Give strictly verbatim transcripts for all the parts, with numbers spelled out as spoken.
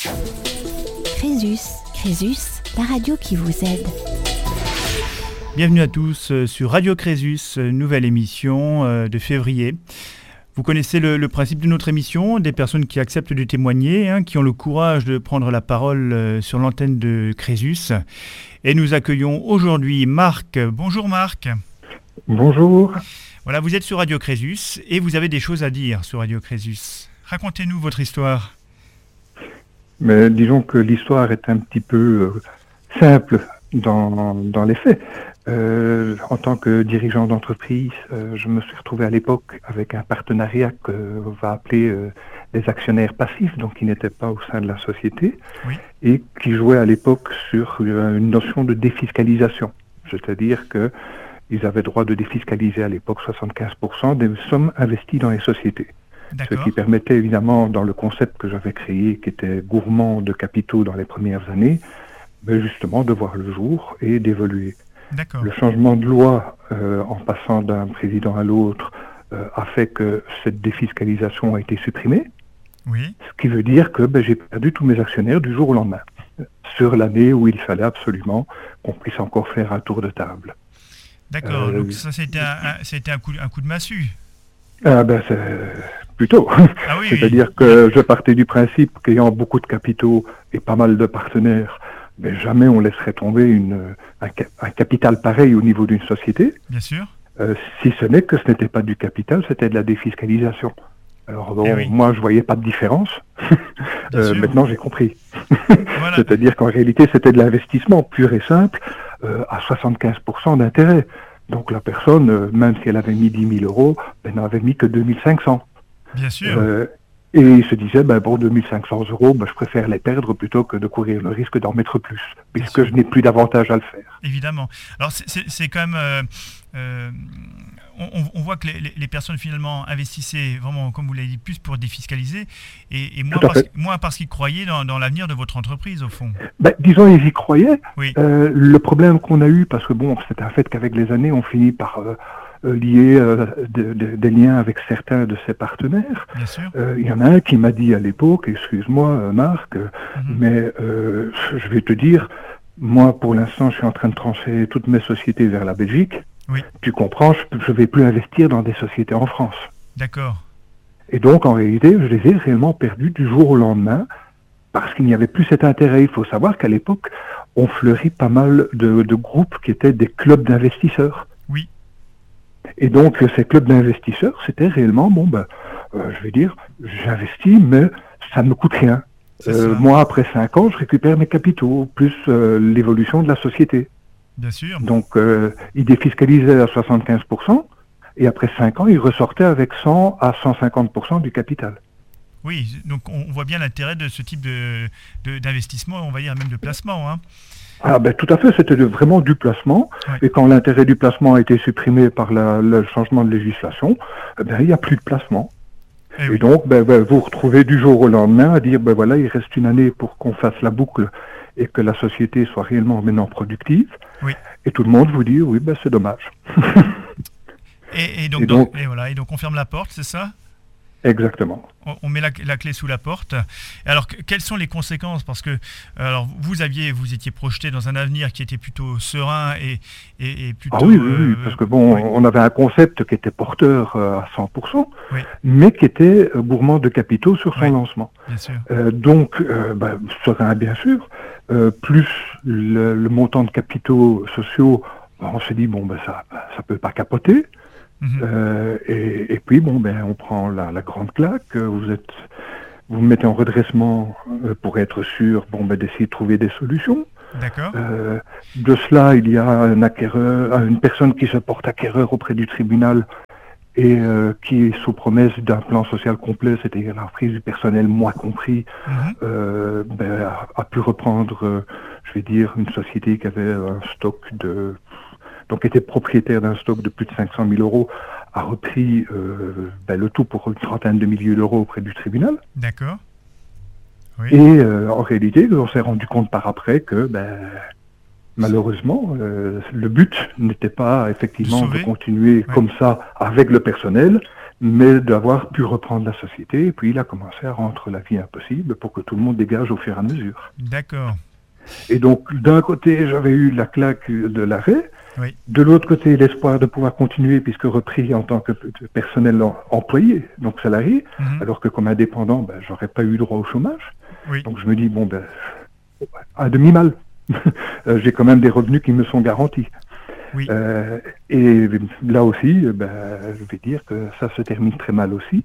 Crésus, Crésus, la radio qui vous aide. Bienvenue à tous sur Radio Crésus, nouvelle émission de février. Vous connaissez le, le principe de notre émission, des personnes qui acceptent de témoigner, hein, qui ont le courage de prendre la parole euh, sur l'antenne de Crésus. Et nous accueillons aujourd'hui Marc. Bonjour Marc. Bonjour. Voilà, vous êtes sur Radio Crésus et vous avez des choses à dire sur Radio Crésus. Racontez-nous votre histoire. Mais disons que l'histoire est un petit peu euh, simple dans, dans les faits. Euh, en tant que dirigeant d'entreprise, euh, je me suis retrouvé à l'époque avec un partenariat qu'on va appeler euh, les actionnaires passifs, donc qui n'étaient pas au sein de la société, oui. et qui jouaient à l'époque sur euh, une notion de défiscalisation. C'est-à-dire que ils avaient droit de défiscaliser à l'époque soixante-quinze pour cent des sommes investies dans les sociétés. D'accord. Ce qui permettait évidemment, dans le concept que j'avais créé, qui était gourmand de capitaux dans les premières années, ben justement de voir le jour et d'évoluer. D'accord. Le changement de loi, euh, en passant d'un président à l'autre, euh, a fait que cette défiscalisation a été supprimée. Oui. Ce qui veut dire que ben, j'ai perdu tous mes actionnaires du jour au lendemain, sur l'année où il fallait absolument qu'on puisse encore faire un tour de table. D'accord, Euh, donc ça c'était un, un, c'était un, coup, un coup de massue. Ah ben c'est plutôt. Ah oui, C'est-à-dire oui. que je partais du principe qu'ayant beaucoup de capitaux et pas mal de partenaires, mais jamais on laisserait tomber une, un, un capital pareil au niveau d'une société. Bien sûr. Euh, si ce n'est que ce n'était pas du capital, c'était de la défiscalisation. Alors bon, Eh oui. moi je voyais pas de différence. Bien euh, sûr. maintenant j'ai compris. Voilà. C'est-à-dire qu'en réalité c'était de l'investissement pur et simple euh, à soixante-quinze pour cent d'intérêt. Donc la personne, euh, même si elle avait mis dix mille euros, elle n'avait mis que deux mille cinq cents. Bien sûr. Euh, et il se disait, ben, pour deux mille cinq cents euros, ben, je préfère les perdre plutôt que de courir le risque d'en mettre plus, puisque sûr. je n'ai plus d'avantage à le faire. Évidemment. Alors c'est, c'est, c'est quand même... Euh, euh, on, on voit que les, les personnes finalement investissaient vraiment, comme vous l'avez dit, plus pour défiscaliser, et, et moins, Tout à parce, fait. moins parce qu'ils croyaient dans, dans l'avenir de votre entreprise, au fond. Ben, disons, ils y croyaient. Oui. Euh, le problème qu'on a eu, parce que bon, c'est un fait qu'avec les années, on finit par euh, euh, lier euh, de, de, des liens avec certains de ses partenaires. Bien sûr. Euh, il y en a un qui m'a dit à l'époque, excuse-moi euh, Marc, euh, Mhm. mais euh, je vais te dire, moi pour l'instant, je suis en train de transférer toutes mes sociétés vers la Belgique. Oui. Tu comprends, je ne vais plus investir dans des sociétés en France. D'accord. Et donc, en réalité, je les ai réellement perdus du jour au lendemain parce qu'il n'y avait plus cet intérêt. Il faut savoir qu'à l'époque, on fleurit pas mal de, de groupes qui étaient des clubs d'investisseurs. Oui. Et donc, ces clubs d'investisseurs, c'était réellement, bon, ben, euh, je vais dire, j'investis, mais ça ne me coûte rien. Euh, moi, après cinq ans, je récupère mes capitaux, plus euh, l'évolution de la société. Bien sûr. Donc, euh, ils défiscalisaient à soixante-quinze pour cent, et après cinq ans, ils ressortaient avec cent à cent cinquante pour cent du capital. Oui, donc on voit bien l'intérêt de ce type de, de, d'investissement, on va dire même de placement. Hein. Ah ben tout à fait, c'était de- vraiment du placement, Ouais. et quand l'intérêt du placement a été supprimé par la- le changement de législation, eh ben, il n'y a plus de placement. Eh Et oui. donc, ben, ben, vous vous retrouvez du jour au lendemain à dire, ben voilà, il reste une année pour qu'on fasse la boucle et que la société soit réellement maintenant productive. Oui. Et tout le monde vous dit, oui, ben c'est dommage. Et, et, donc, Et donc- donc- et voilà, et donc on ferme la porte, c'est ça ? Exactement. on, on met la, la clé sous la porte. Alors, que- quelles sont les conséquences ? Parce que alors, vous aviez, vous étiez projeté dans un avenir qui était plutôt serein et, et, et plutôt... Ah oui, oui, oui, euh, parce que bon, oui. on avait un concept qui était porteur euh, à cent pour cent, Oui. mais qui était euh, gourmand de capitaux sur son Oui. lancement. Bien sûr. Euh, donc, euh, bah, serein bien sûr, euh, plus le, le montant de capitaux sociaux, bah, on s'est dit, bon, ben ça ça peut pas capoter. Mhm. Euh, et, et puis, bon, ben on prend la, la grande claque, euh, vous êtes... Vous vous mettez en redressement euh, pour être sûr bon, ben, d'essayer de trouver des solutions. D'accord. Euh, de cela, il y a un acquéreur, une personne qui se porte acquéreur auprès du tribunal et euh, qui, sous promesse d'un plan social complet, c'est-à-dire la reprise du personnel, moi compris, Mhm. euh, ben, a, a pu reprendre, euh, je vais dire, une société qui avait un stock de... donc était propriétaire d'un stock de plus de cinq cent mille euros, a repris euh, ben, le tout pour une trentaine de milliers d'euros auprès du tribunal. D'accord. Oui. Et euh, en réalité, on s'est rendu compte par après que, ben, malheureusement, euh, le but n'était pas effectivement De de, sauver. continuer Ouais. comme ça avec le personnel, mais d'avoir pu reprendre la société. Et puis il a commencé à rendre la vie impossible pour que tout le monde dégage au fur et à mesure. D'accord. Et donc, d'un côté, j'avais eu la claque de l'arrêt. Oui. De l'autre côté, l'espoir de pouvoir continuer, puisque repris en tant que personnel employé, donc salarié, Mm-hmm. alors que comme indépendant, ben, j'aurais pas eu droit au chômage. Oui. Donc je me dis, bon, ben, à demi-mal. J'ai quand même des revenus qui me sont garantis. Oui. Euh, et là aussi, ben, je vais dire que ça se termine très mal aussi.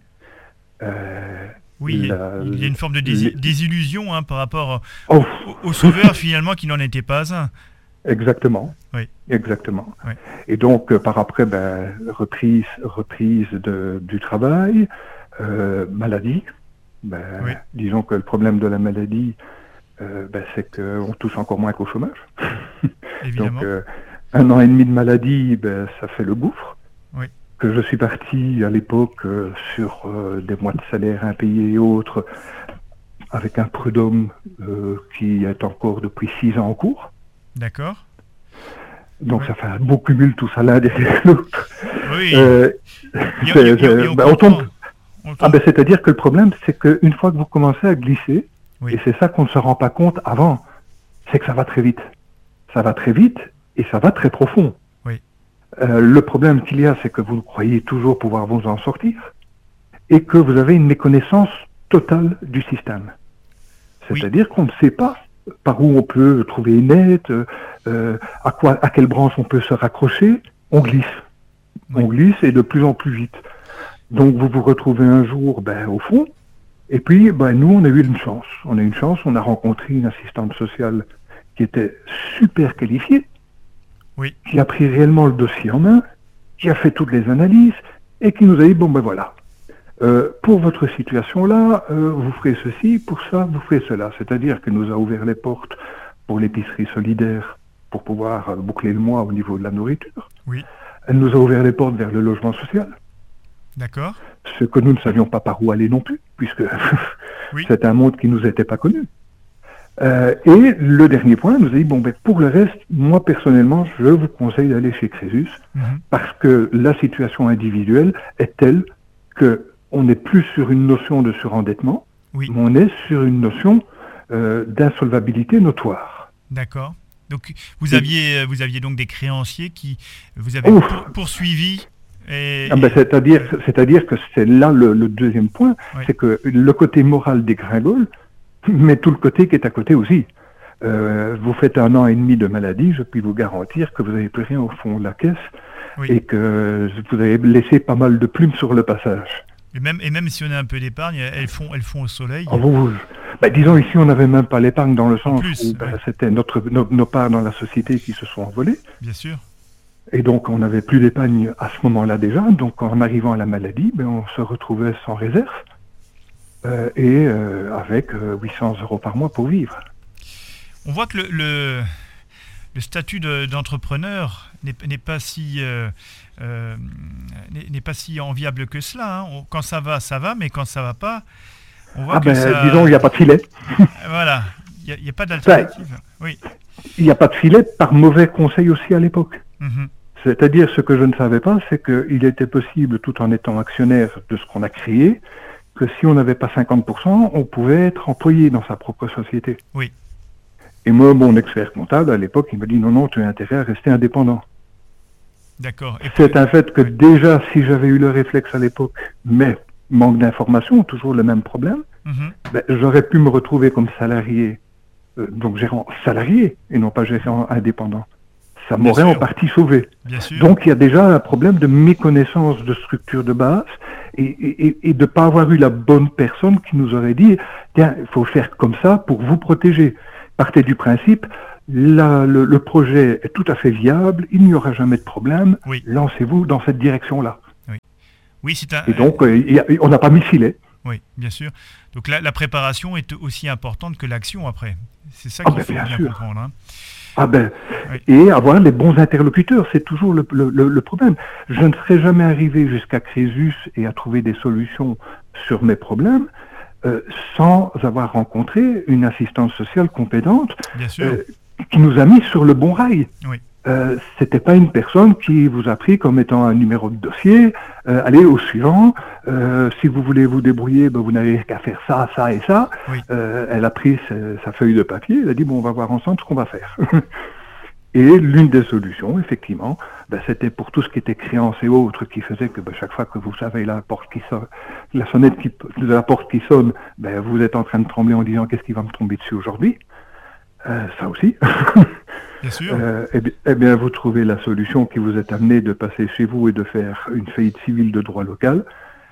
Euh, Oui, la, il y a une forme de dési- les... désillusion hein, par rapport oh. au, au sauveur finalement qui n'en était pas un. Exactement. Oui. Exactement. Oui. Et donc, euh, par après, ben, reprise, reprise de, du travail, euh, maladie. Ben, Oui. Disons que le problème de la maladie, euh, ben, c'est qu'on touche encore moins qu'au chômage. Évidemment. Donc, euh, un an et demi de maladie, ben, ça fait le gouffre. Oui. Que je suis parti à l'époque euh, sur euh, des mois de salaire impayés et autres, avec un prud'homme euh, qui est encore depuis six ans en cours. D'accord. Donc oui. ça fait un beau cumul tout ça l'un derrière l'autre. Oui. Euh, et, et, et, et on bah, on tombe. On tombe. Ah ben c'est-à-dire que le problème, c'est qu'une fois que vous commencez à glisser, oui. et c'est ça qu'on ne se rend pas compte avant, c'est que ça va très vite. Ça va très vite et ça va très profond. Oui. Euh, le problème qu'il y a, c'est que vous croyez toujours pouvoir vous en sortir et que vous avez une méconnaissance totale du système. C'est-à-dire oui. qu'on ne sait pas par où on peut trouver une aide, euh, à quoi, à quelle branche on peut se raccrocher. On glisse. Oui. On glisse et de plus en plus vite. Donc vous vous retrouvez un jour ben, au fond, et puis ben, nous on a eu une chance. On a eu une chance, on a rencontré une assistante sociale qui était super qualifiée, oui. qui a pris réellement le dossier en main, qui a fait toutes les analyses, et qui nous a dit, bon ben voilà, euh, pour votre situation-là, euh, vous ferez ceci, pour ça, vous ferez cela. C'est-à-dire qu'elle nous a ouvert les portes pour l'épicerie solidaire, pour pouvoir euh, boucler le mois au niveau de la nourriture. Oui. Elle nous a ouvert les portes vers le logement social. D'accord. Ce que nous ne savions pas par où aller non plus, puisque oui. c'est un monde qui nous était pas connu. Euh, et le dernier point, elle nous a dit, bon, ben, pour le reste, moi, personnellement, je vous conseille d'aller chez Crésus, mm-hmm. parce que la situation individuelle est telle qu'on n'est plus sur une notion de surendettement, oui. mais on est sur une notion euh, d'insolvabilité notoire. D'accord. Donc, vous aviez, vous aviez donc des créanciers qui vous avaient pour, poursuivi. Et, ah ben, c'est-à-dire, euh... c'est-à-dire que c'est là le, le deuxième point, oui. c'est que le côté moral dégringole, mais tout le côté qui est à côté aussi. Euh, vous faites un an et demi de maladie, je puis vous garantir que vous n'avez plus rien au fond de la caisse oui. et que vous avez laissé pas mal de plumes sur le passage. Et même, et même si on a un peu d'épargne, elles font, elles font au soleil. Oh, vous, ben, disons ici, on n'avait même pas l'épargne dans le sens plus, où ben, ouais. c'était notre, nos, nos parts dans la société qui se sont envolées. Bien sûr. Et donc, on n'avait plus d'épargne à ce moment-là déjà. Donc, en arrivant à la maladie, ben, on se retrouvait sans réserve euh, et euh, avec euh, huit cents euros par mois pour vivre. On voit que le, le, le statut de, d'entrepreneur n'est, n'est, pas si, euh, euh, n'est, n'est pas si enviable que cela. Hein. On, quand ça va, ça va, mais quand ça ne va pas, on voit ah que ben, ça... Disons, il n'y a pas de filet. Voilà, il n'y a, a pas d'alternative. Ben, oui. Il n'y a pas de filet par mauvais conseil aussi à l'époque. Mm-hmm. C'est-à-dire, ce que je ne savais pas, c'est qu'il était possible, tout en étant actionnaire de ce qu'on a créé, que si on n'avait pas cinquante pour cent, on pouvait être employé dans sa propre société. Oui. Et moi, mon expert comptable, à l'époque, il me dit, non, non, tu as intérêt à rester indépendant. D'accord. Et c'est puis... un fait que oui. déjà, si j'avais eu le réflexe à l'époque, mais manque d'information, toujours le même problème, mm-hmm. ben, j'aurais pu me retrouver comme salarié, euh, donc gérant salarié, et non pas gérant indépendant. Ça Bien m'aurait sûr. en partie sauvé. Bien sûr. Donc il y a déjà un problème de méconnaissance de structure de base et, et, et de ne pas avoir eu la bonne personne qui nous aurait dit tiens, il faut faire comme ça pour vous protéger. Partez du principe, la, le, le projet est tout à fait viable, il n'y aura jamais de problème, oui. lancez-vous dans cette direction-là. Oui. Oui, c'est un... Et donc euh, y a, on n'a pas mis filet. Oui, bien sûr. Donc la, la préparation est aussi importante que l'action après. C'est ça qu'il ah ben, faut bien, bien comprendre. Hein. Ah ben, oui. Et avoir les bons interlocuteurs, c'est toujours le, le, le problème. Je ne serais jamais arrivé jusqu'à Crésus et à trouver des solutions sur mes problèmes euh, sans avoir rencontré une assistante sociale compétente Bien sûr. Euh, qui nous a mis sur le bon rail. Oui. euh, c'était pas une personne qui vous a pris comme étant un numéro de dossier. Euh, allez au suivant. Euh, si vous voulez vous débrouiller, ben, vous n'avez qu'à faire ça, ça et ça. Oui. Euh, elle a pris sa, sa feuille de papier. Elle a dit bon, on va voir ensemble ce qu'on va faire. Et l'une des solutions, effectivement, ben, c'était pour tout ce qui était créance et autres, qui faisait que ben, chaque fois que vous savez la porte qui sonne, la sonnette qui, de la porte qui sonne, ben, vous êtes en train de trembler en disant qu'est-ce qui va me tomber dessus aujourd'hui. Euh, ça aussi. Bien sûr. Euh, eh, bien, eh bien, vous trouvez la solution qui vous est amenée de passer chez vous et de faire une faillite civile de droit local,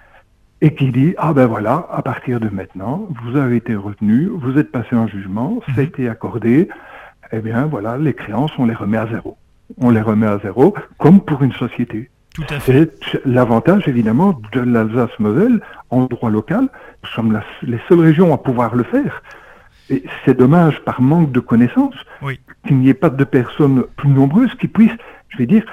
et qui dit ah ben voilà, à partir de maintenant, vous avez été retenu, vous êtes passé en jugement, ça a été accordé. Eh bien, voilà, les créances, on les remet à zéro. On les remet à zéro, comme pour une société. Tout à fait. C'est l'avantage, évidemment, de l'Alsace-Moselle en droit local. Nous sommes la, les seules régions à pouvoir le faire. Et c'est dommage, par manque de connaissances, oui. qu'il n'y ait pas de personnes plus nombreuses qui puissent, je vais dire,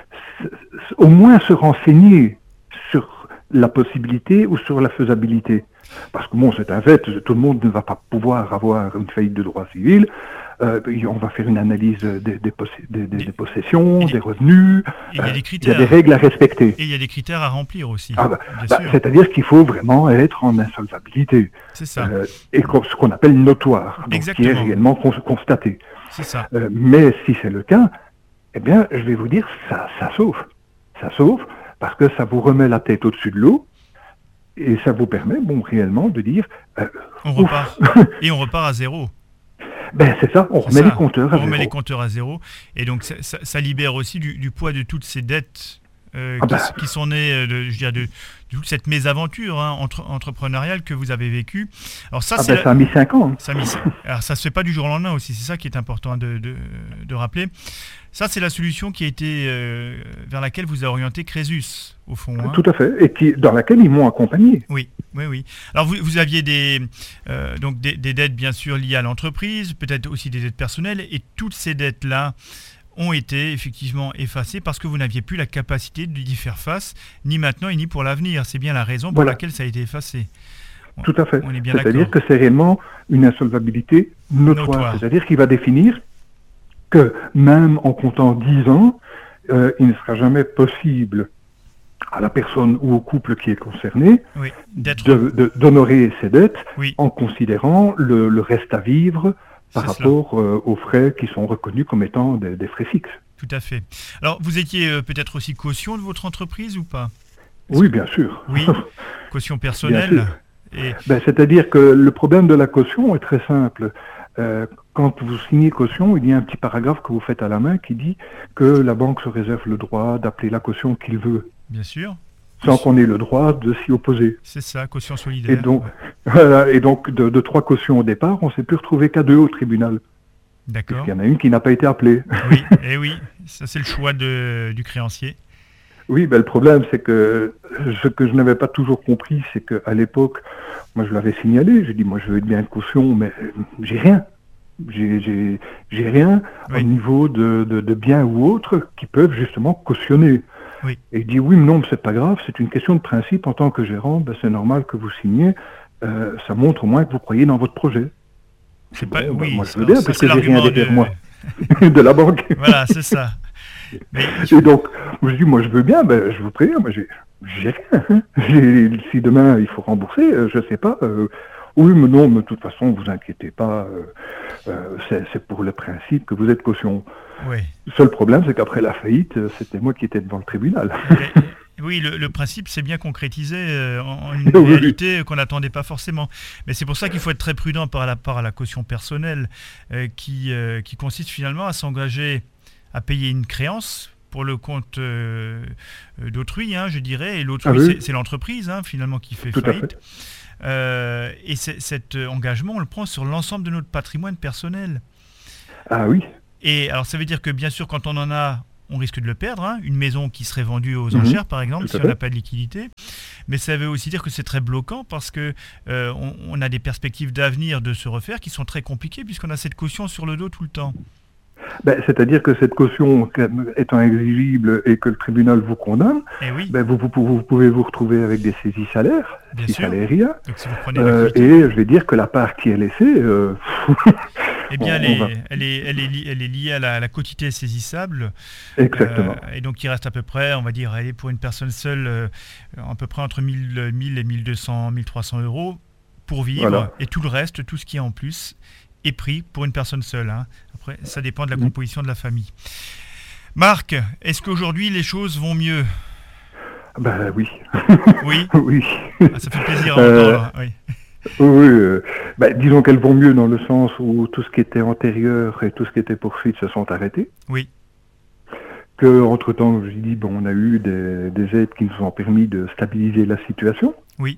au moins se renseigner sur la possibilité ou sur la faisabilité. Parce que bon, c'est un fait, tout le monde ne va pas pouvoir avoir une faillite de droit civil. Euh, on va faire une analyse des, des, poss- des, des, des possessions, des, des revenus. Il y a des critères. Il y a des règles à respecter. Et il y a des critères à remplir aussi. Ah bah, bah, c'est-à-dire qu'il faut vraiment être en insolvabilité. C'est ça. Euh, et ce qu'on appelle notoire, donc qui est réellement constaté. C'est ça. Euh, mais si c'est le cas, eh bien, je vais vous dire, ça, ça sauve. Ça sauve parce que ça vous remet la tête au-dessus de l'eau. Et ça vous permet, bon, réellement, de dire... Euh, on repart. Et on repart à zéro. Ben, c'est ça, on remet ça. les compteurs à on zéro. On remet les compteurs à zéro. Et donc, ça, ça, ça libère aussi du, du poids de toutes ces dettes euh, ah qui, bah. qui sont nées de, je dirais, de, de toute cette mésaventure hein, entre, entrepreneuriale que vous avez vécue. Alors ça, ah c'est ben, la... ça a mis cinq ans. Hein. Ça a mis... Alors, ça ne se fait pas du jour au lendemain aussi. C'est ça qui est important de, de, de rappeler. Ça, c'est la solution qui a été euh, vers laquelle vous a orienté Crésus, au fond. Hein. Tout à fait, et qui, dans laquelle ils m'ont accompagné. Oui, oui, oui. Alors, vous, vous aviez des, euh, donc des, des dettes, bien sûr, liées à l'entreprise, peut-être aussi des dettes personnelles, et toutes ces dettes-là ont été effectivement effacées parce que vous n'aviez plus la capacité d'y faire face, ni maintenant et ni pour l'avenir. C'est bien la raison pour voilà. laquelle ça a été effacé. Tout à fait. On est bien C'est-à-dire que c'est réellement une insolvabilité notoire. notoire. C'est-à-dire qu'il va définir que même en comptant dix ans, euh, il ne sera jamais possible à la personne ou au couple qui est concerné oui, de, de, d'honorer ses dettes oui. en considérant le, le reste à vivre par C'est rapport euh, aux frais qui sont reconnus comme étant des, des frais fixes. Tout à fait. Alors, vous étiez euh, peut-être aussi caution de votre entreprise ou pas ? Est-ce Oui, que... bien sûr. Oui, caution personnelle. Et... Ben, c'est-à-dire que le problème de la caution est très simple. Euh, quand vous signez caution, il y a un petit paragraphe que vous faites à la main qui dit que la banque se réserve le droit d'appeler la caution qu'il veut. Bien sûr. Sans qu'on ait le droit de s'y opposer. C'est ça, caution solidaire. Et donc, voilà, et donc de, de trois cautions au départ, on ne s'est plus retrouvé qu'à deux au tribunal. D'accord. Il y en a une qui n'a pas été appelée. Oui, et oui, ça c'est le choix de, du créancier. Oui, ben, le problème, c'est que ce que je n'avais pas toujours compris, c'est qu'à l'époque, moi je l'avais signalé, j'ai dit, moi je veux bien une caution, mais j'ai rien. J'ai, j'ai, j'ai rien oui. au niveau de, de, de biens ou autres qui peuvent justement cautionner. Oui. Et il dit, oui, mais non, mais c'est pas grave, c'est une question de principe. En tant que gérant, ben, c'est normal que vous signiez. Euh, ça montre au moins que vous croyez dans votre projet. C'est bon, pas, ben, oui, moi je veux bien, parce que j'ai rien derrière de... moi. de la banque. Voilà, c'est ça. Mais... Et donc, je dis, moi je veux bien, ben, je vous préviens, moi j'ai, j'ai rien. J'ai, si demain il faut rembourser, euh, je sais pas. Euh, oui, mais non, mais de toute façon, vous inquiétez pas, euh, euh, c'est, c'est pour le principe que vous êtes caution. Oui. Le seul problème, c'est qu'après la faillite, c'était moi qui étais devant le tribunal. Mais, oui, le, le principe s'est bien concrétisé euh, en, en une oui, réalité oui. qu'on n'attendait pas forcément. Mais c'est pour ça qu'il faut être très prudent par rapport à la caution personnelle euh, qui, euh, qui consiste finalement à s'engager à payer une créance pour le compte euh, d'autrui, hein, je dirais, et l'autrui, ah oui. c'est, c'est l'entreprise hein, finalement qui fait Tout faillite. Euh, et c'est, cet engagement, on le prend sur l'ensemble de notre patrimoine personnel. Ah oui. Et alors ça veut dire que bien sûr, quand on en a, on risque de le perdre. Hein, une maison qui serait vendue aux enchères, mmh, par exemple, si on n'a pas de liquidité. Mais ça veut aussi dire que c'est très bloquant parce que euh, on, on a des perspectives d'avenir de se refaire qui sont très compliquées puisqu'on a cette caution sur le dos tout le temps. Ben, c'est-à-dire que cette caution étant exigible et que le tribunal vous condamne, eh oui. ben, vous, vous, vous pouvez vous retrouver avec des saisies salaires, Bien si sûr. saléria, Donc, si vous prenez euh, et je vais dire que la part qui est laissée, euh, Eh bien, on, elle, est, on va... elle, est, elle, est, elle est liée à la, à la quotité saisissable. Exactement. Euh, et donc, il reste à peu près, on va dire, allez, pour une personne seule, euh, à peu près entre mille, mille et mille deux cents, mille trois cents euros pour vivre. Voilà. Et tout le reste, tout ce qui est en plus, est pris pour une personne seule. Hein. Après, ça dépend de la composition de la famille. Marc, est-ce qu'aujourd'hui, les choses vont mieux ? Ben oui. Oui. Oui. Ah, ça fait plaisir à entendre. Euh... Oui. Oui, euh, bah, disons qu'elles vont mieux dans le sens où tout ce qui était antérieur et tout ce qui était poursuite se sont arrêtés. Oui. Que, entre-temps, je dis, bon, on a eu des, des aides qui nous ont permis de stabiliser la situation. Oui.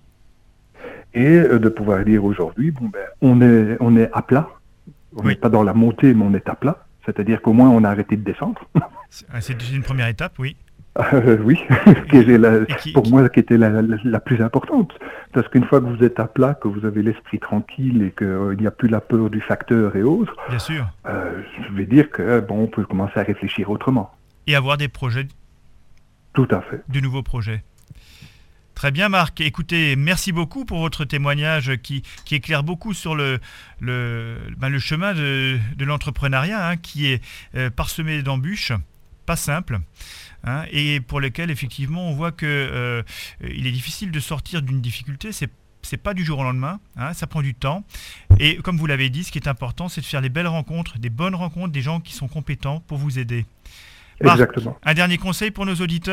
Et euh, de pouvoir dire aujourd'hui, bon, ben, on est, on est à plat. On n'est oui. pas dans la montée, mais on est à plat. C'est-à-dire qu'au moins, on a arrêté de descendre. C'est une première étape, oui. Euh, oui, qui est la, qui, pour moi, qui était la, la, la plus importante. Parce qu'une fois que vous êtes à plat, que vous avez l'esprit tranquille et qu'il euh, n'y a plus la peur du facteur et autres, bien sûr. Euh, je vais dire que bon, on peut commencer à réfléchir autrement. Et avoir des projets. Tout à fait. De nouveaux projets. Très bien, Marc. Écoutez, merci beaucoup pour votre témoignage qui, qui éclaire beaucoup sur le, le, ben le chemin de, de l'entrepreneuriat, hein, qui est euh, parsemé d'embûches, pas simple. Hein, et pour lesquels effectivement on voit que euh, il est difficile de sortir d'une difficulté, c'est c'est pas du jour au lendemain, hein, ça prend du temps. Et comme vous l'avez dit, ce qui est important, c'est de faire les belles rencontres, des bonnes rencontres, des gens qui sont compétents pour vous aider. Marc, exactement. Un dernier conseil pour nos auditeurs ?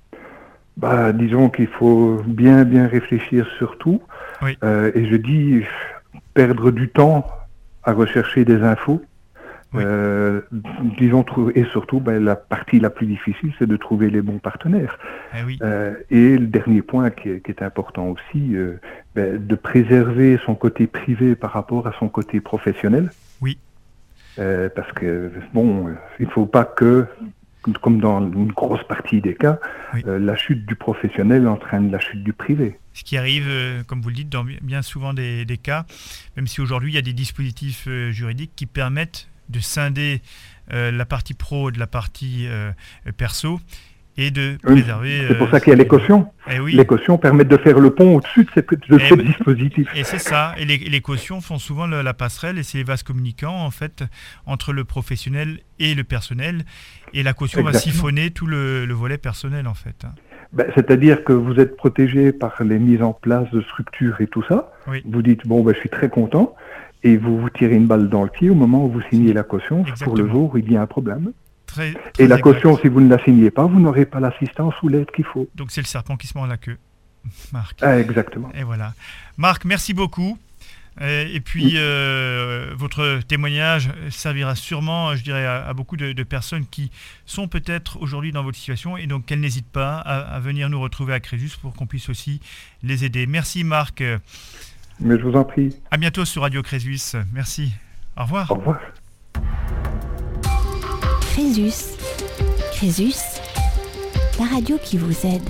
Bah, disons qu'il faut bien bien réfléchir sur tout. Oui. Euh, et je dis perdre du temps à rechercher des infos. Oui. Euh, disons, et surtout, ben, la partie la plus difficile, c'est de trouver les bons partenaires. Eh oui. euh, et le dernier point qui est, qui est important aussi, euh, ben, de préserver son côté privé par rapport à son côté professionnel. Oui. Euh, parce que, bon, il ne faut pas que, comme dans une grosse partie des cas, oui. euh, la chute du professionnel entraîne la chute du privé. Ce qui arrive, euh, comme vous le dites, dans bien souvent des, des cas, même si aujourd'hui il y a des dispositifs euh, juridiques qui permettent de scinder euh, la partie pro de la partie euh, perso et de oui, préserver... C'est pour euh, ça qu'il y a les cautions. Eh oui. Les cautions permettent de faire le pont au-dessus de ces, de ces dispositifs. Et c'est ça. Et les, les cautions font souvent le, la passerelle et c'est les vases communicants en fait entre le professionnel et le personnel. Et la caution Exactement. va siphonner tout le, le volet personnel en fait. Ben, c'est-à-dire que vous êtes protégé par les mises en place de structures et tout ça. Oui. Vous dites, bon, ben, je suis très content. Et vous vous tirez une balle dans le pied au moment où vous signez la caution. Exactement. Pour le jour où il y a un problème. Très, très et la exact. caution, si vous ne la signez pas, vous n'aurez pas l'assistance ou l'aide qu'il faut. Donc c'est le serpent qui se mord la queue, Marc. Ah, exactement. Et voilà. Marc, merci beaucoup. Et, et puis, oui. euh, votre témoignage servira sûrement, je dirais, à, à beaucoup de, de personnes qui sont peut-être aujourd'hui dans votre situation et donc qu'elles n'hésitent pas à, à venir nous retrouver à Crésus pour qu'on puisse aussi les aider. Merci Marc. Mais je vous en prie. À bientôt sur Radio Crésus. Merci. Au revoir. Au revoir. Crésus. Crésus, la radio qui vous aide.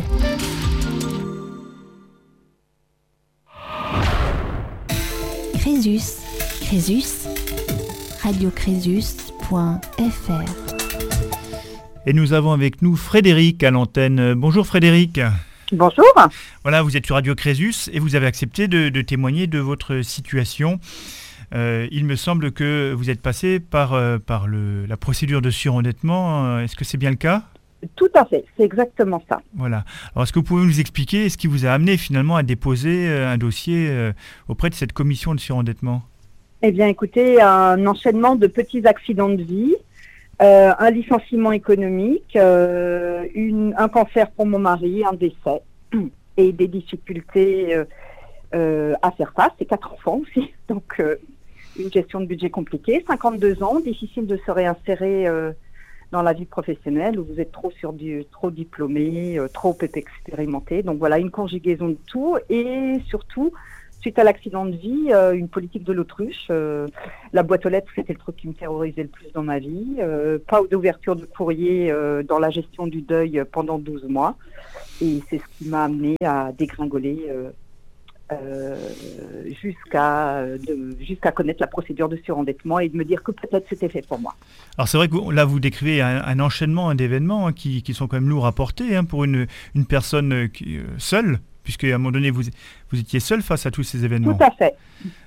Crésus. Crésus. radio crésus point f r. Et nous avons avec nous Frédéric à l'antenne. Bonjour Frédéric. Bonjour. Voilà, vous êtes sur Radio Crésus et vous avez accepté de, de témoigner de votre situation. Euh, il me semble que vous êtes passé par, euh, par le, la procédure de surendettement. Est-ce que c'est bien le cas ? Tout à fait, c'est exactement ça. Voilà. Alors, est-ce que vous pouvez nous expliquer ce qui vous a amené finalement à déposer euh, un dossier euh, auprès de cette commission de surendettement ? Eh bien, écoutez, un enchaînement de petits accidents de vie. Euh, un licenciement économique, euh, une, un cancer pour mon mari, un décès et des difficultés euh, euh, à faire face, et quatre enfants aussi, donc euh, une gestion de budget compliquée, cinquante-deux ans, difficile de se réinsérer euh, dans la vie professionnelle où vous êtes trop sur du trop diplômé, euh, trop expérimenté, donc voilà, une conjugaison de tout et surtout suite à l'accident de vie, euh, une politique de l'autruche. Euh, la boîte aux lettres, c'était le truc qui me terrorisait le plus dans ma vie. Euh, pas d'ouverture de courrier euh, dans la gestion du deuil pendant douze mois. Et c'est ce qui m'a amené à dégringoler euh, euh, jusqu'à, de, jusqu'à connaître la procédure de surendettement et de me dire que peut-être c'était fait pour moi. Alors c'est vrai que vous, là, vous décrivez un, un enchaînement d'événements hein, qui, qui sont quand même lourds à porter hein, pour une, une personne qui, euh, seule. Puisque à un moment donné, vous, vous étiez seul face à tous ces événements. Tout à fait.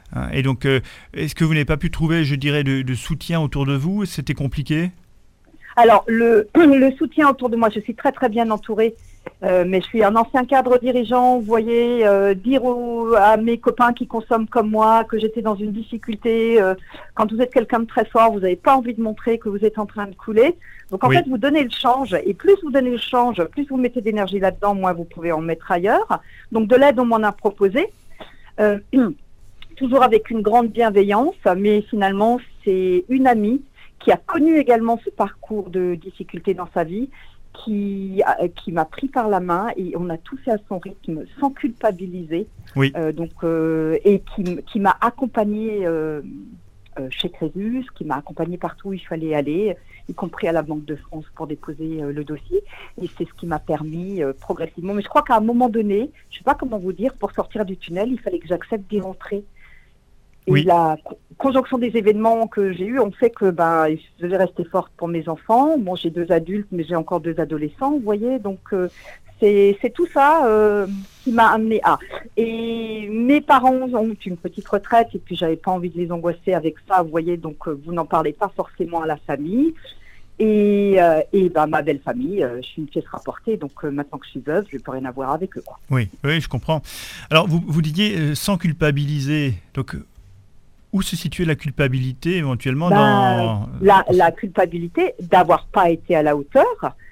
Hein, et donc, euh, est-ce que vous n'avez pas pu trouver, je dirais, de, de soutien autour de vous? C'était compliqué? Alors, le, le soutien autour de moi, je suis très très bien entourée, euh, mais je suis un ancien cadre dirigeant. Vous voyez, euh, dire aux, à mes copains qui consomment comme moi que j'étais dans une difficulté, euh, quand vous êtes quelqu'un de très fort, vous n'avez pas envie de montrer que vous êtes en train de couler. Donc en Oui. fait, vous donnez le change, et plus vous donnez le change, plus vous mettez d'énergie là-dedans, moins vous pouvez en mettre ailleurs. Donc de l'aide, on m'en a proposé. Euh, toujours avec une grande bienveillance, mais finalement, c'est une amie qui a connu également ce parcours de difficulté dans sa vie, qui, qui m'a pris par la main, et on a tout fait à son rythme, sans culpabiliser, Oui. euh, donc, euh, et qui, qui m'a accompagnée euh, euh, chez Crésus, qui m'a accompagnée partout où il fallait aller, y compris à la Banque de France pour déposer euh, le dossier, et c'est ce qui m'a permis euh, progressivement. Mais je crois qu'à un moment donné, je ne sais pas comment vous dire, pour sortir du tunnel, il fallait que j'accepte d'y rentrer. Et Oui. la co- conjonction des événements que j'ai eus ont fait que ben, je devais rester forte pour mes enfants. Bon, j'ai deux adultes, mais j'ai encore deux adolescents, vous voyez. Donc, euh, c'est, c'est tout ça euh, qui m'a amené à. Et mes parents ont une petite retraite, et puis j'avais pas envie de les angoisser avec ça, vous voyez. Donc, euh, vous n'en parlez pas forcément à la famille. Et, euh, et ben, ma belle famille, euh, je suis une pièce rapportée, donc euh, maintenant que je suis veuve, je ne peux rien avoir avec eux, quoi. Oui, oui, je comprends. Alors, vous, vous disiez euh, sans culpabiliser. Donc, euh, où se situait la culpabilité éventuellement Ben, dans... la, la culpabilité d'avoir pas été à la hauteur,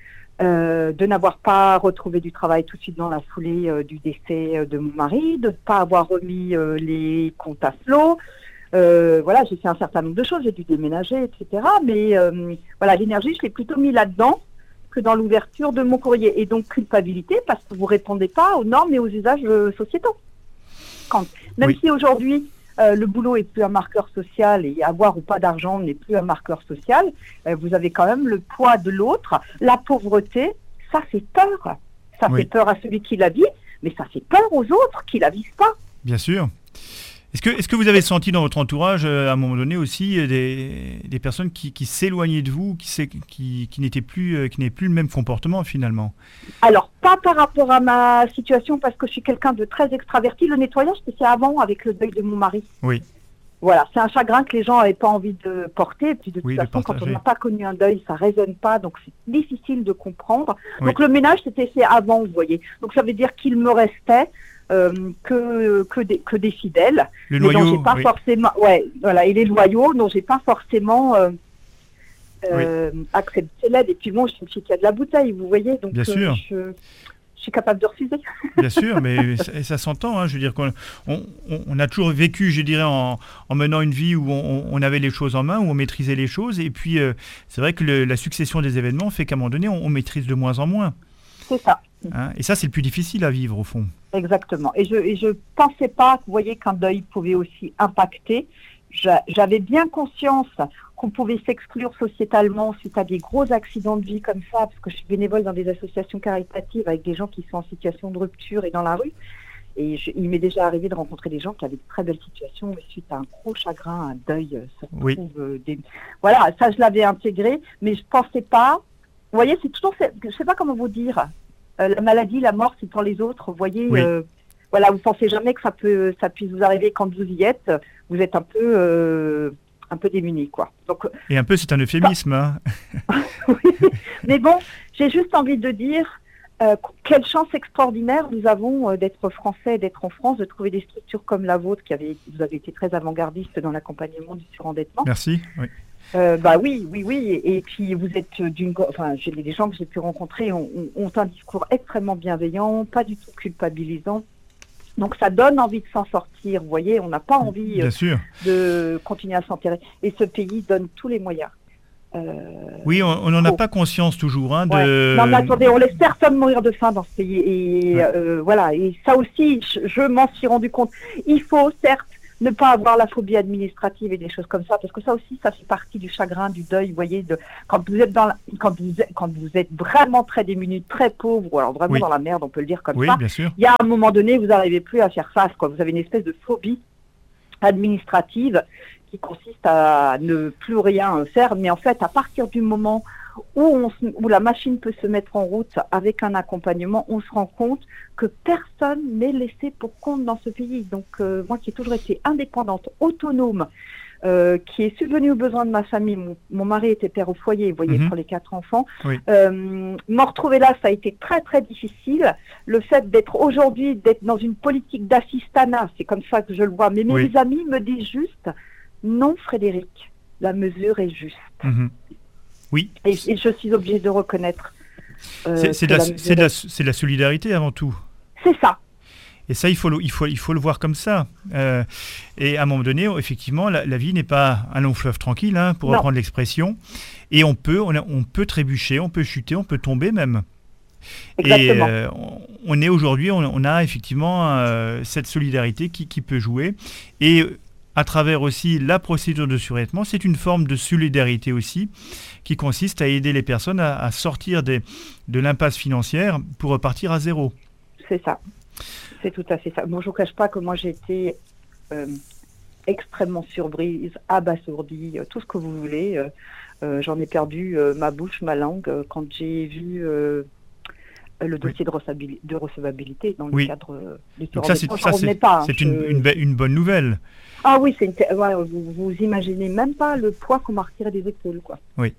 euh, de n'avoir pas retrouvé du travail tout de suite dans la foulée euh, du décès euh, de mon mari, de ne pas avoir remis euh, les comptes à flot. Euh, voilà, j'ai fait un certain nombre de choses, j'ai dû déménager, et cetera. Mais euh, voilà, l'énergie, je l'ai plutôt mis là-dedans que dans l'ouverture de mon courrier. Et donc culpabilité parce que vous répondez pas aux normes et aux usages euh, sociétaux. Quand, même Oui. si aujourd'hui euh, le boulot est plus un marqueur social et avoir ou pas d'argent n'est plus un marqueur social, euh, vous avez quand même le poids de l'autre. La pauvreté, ça fait peur. Ça Oui. fait peur à celui qui la vit, mais ça fait peur aux autres qui la vivent pas. Bien sûr. Est-ce que, est-ce que vous avez senti dans votre entourage, euh, à un moment donné aussi, euh, des, des personnes qui, qui s'éloignaient de vous, qui, s'é- qui, qui n'étaient plus, euh, qui n'avaient plus le même comportement finalement? Alors, pas par rapport à ma situation, parce que je suis quelqu'un de très extraverti. Le nettoyage, c'était avant, avec le deuil de mon mari. Oui, Voilà, c'est un chagrin que les gens n'avaient pas envie de porter. Et puis de toute Oui, de façon, quand on partager. n'a pas connu un deuil, ça résonne pas, donc c'est difficile de comprendre. Oui. Donc le ménage, c'était fait avant, vous voyez. Donc ça veut dire qu'il me restait euh, que, que, des, que des fidèles. le mais dont noyau. j'ai pas oui. forcément, ouais, voilà, et les loyaux dont j'ai pas forcément euh, euh, accepté l'aide. Et puis bon, je suis une fille qui a de la bouteille, vous voyez, donc Bien euh, sûr. je, je suis capable de refuser. Bien sûr, mais ça, ça s'entend. Hein, je veux dire qu'on on, on- on a toujours vécu, je dirais, en, en menant une vie où on, on avait les choses en main, où on maîtrisait les choses. Et puis, euh, c'est vrai que le- la succession des événements fait qu'à un moment donné, on, on maîtrise de moins en moins. C'est ça. Hein, et ça, c'est le plus difficile à vivre, au fond. Exactement. Et je et je pensais pas, vous voyez, qu'un deuil pouvait aussi impacter. J'a- J'avais bien conscience qu'on pouvait s'exclure sociétalement suite à des gros accidents de vie comme ça, parce que je suis bénévole dans des associations caritatives avec des gens qui sont en situation de rupture et dans la rue. Et je- il m'est déjà arrivé de rencontrer des gens qui avaient de très belles situations, mais suite à un gros chagrin, un deuil, euh, se Oui. retrouvent euh, des... Voilà, ça je l'avais intégré, mais je pensais pas. Vous voyez, c'est toujours, fait- je sais pas comment vous dire. Euh, la maladie, la mort, c'est pour les autres. Vous voyez, Oui. euh, voilà, vous pensez jamais que ça peut, ça puisse vous arriver quand vous y êtes. Vous êtes un peu, euh, un peu démunis, quoi. Donc, Et un peu, c'est un euphémisme. Hein. oui. Mais bon, j'ai juste envie de dire euh, quelle chance extraordinaire nous avons euh, d'être français, d'être en France, de trouver des structures comme la vôtre, qui avait, vous avez été très avant-gardiste dans l'accompagnement du surendettement. Merci. Oui. Euh, bah oui, oui, oui. Et, et puis vous êtes d'une, enfin, j'ai des gens que j'ai pu rencontrer ont, ont, ont un discours extrêmement bienveillant, pas du tout culpabilisant. Donc ça donne envie de s'en sortir. Vous voyez, on n'a pas envie Bien euh, sûr. de continuer à s'enterrer. Et ce pays donne tous les moyens. Euh, Oui, on n'en a Oh. pas conscience toujours. Hein, de... ouais. Non mais attendez, on laisse personne mourir de faim dans ce pays. Et Ouais. euh, voilà. Et ça aussi, je, je m'en suis rendu compte. Il faut certes ne pas avoir la phobie administrative et des choses comme ça, parce que ça aussi, ça fait partie du chagrin, du deuil, vous voyez, de, quand vous êtes dans la, quand vous êtes, quand vous êtes vraiment très démunis, très pauvre, ou alors vraiment Oui. dans la merde, on peut le dire comme Oui, ça, bien sûr. il y a un moment donné, vous n'arrivez plus à faire face, quoi. Vous avez une espèce de phobie administrative qui consiste à ne plus rien faire, mais en fait, à partir du moment où, on, où la machine peut se mettre en route avec un accompagnement, on se rend compte que personne n'est laissé pour compte dans ce pays. Donc euh, moi qui ai toujours été indépendante, autonome, euh, qui est subvenue aux besoins de ma famille, mon, mon mari était père au foyer, vous voyez, mm-hmm. pour les quatre enfants, oui. euh, m'en retrouver là, ça a été très très difficile. Le fait d'être aujourd'hui, d'être dans une politique d'assistanat, c'est comme ça que je le vois, mais mes oui. amis me disent juste, non Frédéric, la mesure est juste. Mm-hmm. Oui. Et, et je suis obligée de reconnaître. Euh, c'est, c'est, de la, c'est, de la, c'est de la solidarité avant tout. C'est ça. Et ça, il faut le, il faut, il faut le voir comme ça. Euh, et à un moment donné, effectivement, la, la vie n'est pas un long fleuve tranquille, hein, pour non. reprendre l'expression. Et on peut, on, a, on peut trébucher, on peut chuter, on peut tomber même. Exactement. Et euh, on, on est aujourd'hui, on, on a effectivement euh, cette solidarité qui, qui peut jouer. Et à travers aussi la procédure de surendettement, c'est une forme de solidarité aussi qui consiste à aider les personnes à, à sortir des, de l'impasse financière pour repartir à zéro. C'est ça, c'est tout à fait ça. Bon, je ne vous cache pas que moi j'ai été euh, extrêmement surprise, abasourdie, euh, tout ce que vous voulez. Euh, euh, j'en ai perdu euh, ma bouche, ma langue euh, quand j'ai vu euh, le dossier oui. de, recevabilité, de recevabilité dans le oui. cadre euh, du Donc ça, c'est, ça, c'est, pas, c'est je... une, une, une bonne nouvelle. Ah oui, c'est une... ouais, vous, vous imaginez même pas le poids qu'on m'a retiré des épaules, quoi. Oui.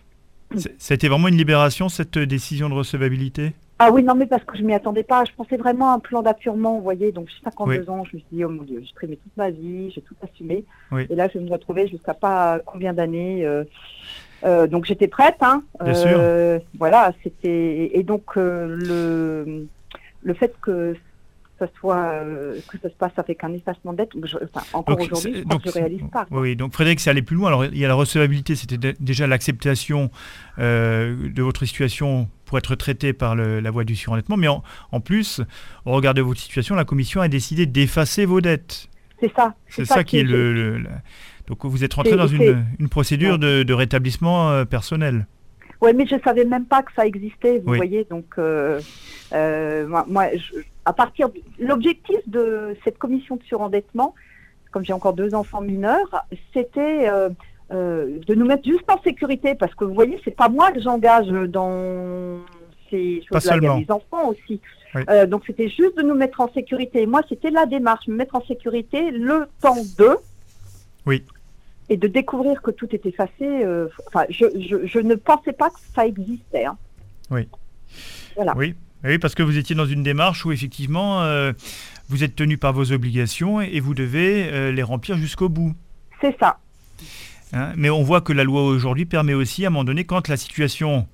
C'était vraiment une libération, cette décision de recevabilité ? Ah oui, non, mais parce que je m'y attendais pas. Je pensais vraiment à un plan d'appurement, vous voyez. Donc, j'ai cinquante-deux oui. ans, je me suis dit, oh mon Dieu, j'ai trimé toute ma vie, j'ai tout assumé. Oui. Et là, je vais me retrouver jusqu'à pas combien d'années. Euh, euh, donc, j'étais prête. Hein. Bien euh, sûr. Voilà, c'était... Et donc, euh, le... le fait que ça soit euh, que ça se passe avec un effacement de dette, je, enfin, encore donc, aujourd'hui, je crois donc, que je ne réalise pas. Quoi. Oui, donc Frédéric, c'est aller plus loin. Alors, il y a la recevabilité, c'était d- déjà l'acceptation euh, de votre situation pour être traité par le, la voie du surendettement, mais en, en plus, au regard de votre situation, la Commission a décidé d'effacer vos dettes. C'est ça. C'est, c'est ça, ça qui est le... le, le donc, vous êtes rentré c'est, dans c'est... Une, une procédure ouais. de, de rétablissement euh, personnel. Oui, mais je ne savais même pas que ça existait, vous oui. voyez, donc euh, euh, moi, moi je, à partir de, l'objectif de cette commission de surendettement, comme j'ai encore deux enfants mineurs, c'était euh, euh, de nous mettre juste en sécurité, parce que vous voyez, c'est pas moi que j'engage dans ces choses-là, il y a les enfants aussi. Oui. Euh, donc c'était juste de nous mettre en sécurité. Moi, c'était la démarche, me mettre en sécurité le temps de... Oui. Et de découvrir que tout est effacé, euh, enfin, je, je, je ne pensais pas que ça existait. Hein. Oui. Voilà. Oui. Oui, parce que vous étiez dans une démarche où effectivement euh, vous êtes tenu par vos obligations et vous devez euh, les remplir jusqu'au bout. C'est ça. Hein, mais on voit que la loi aujourd'hui permet aussi, à un moment donné, quand la situation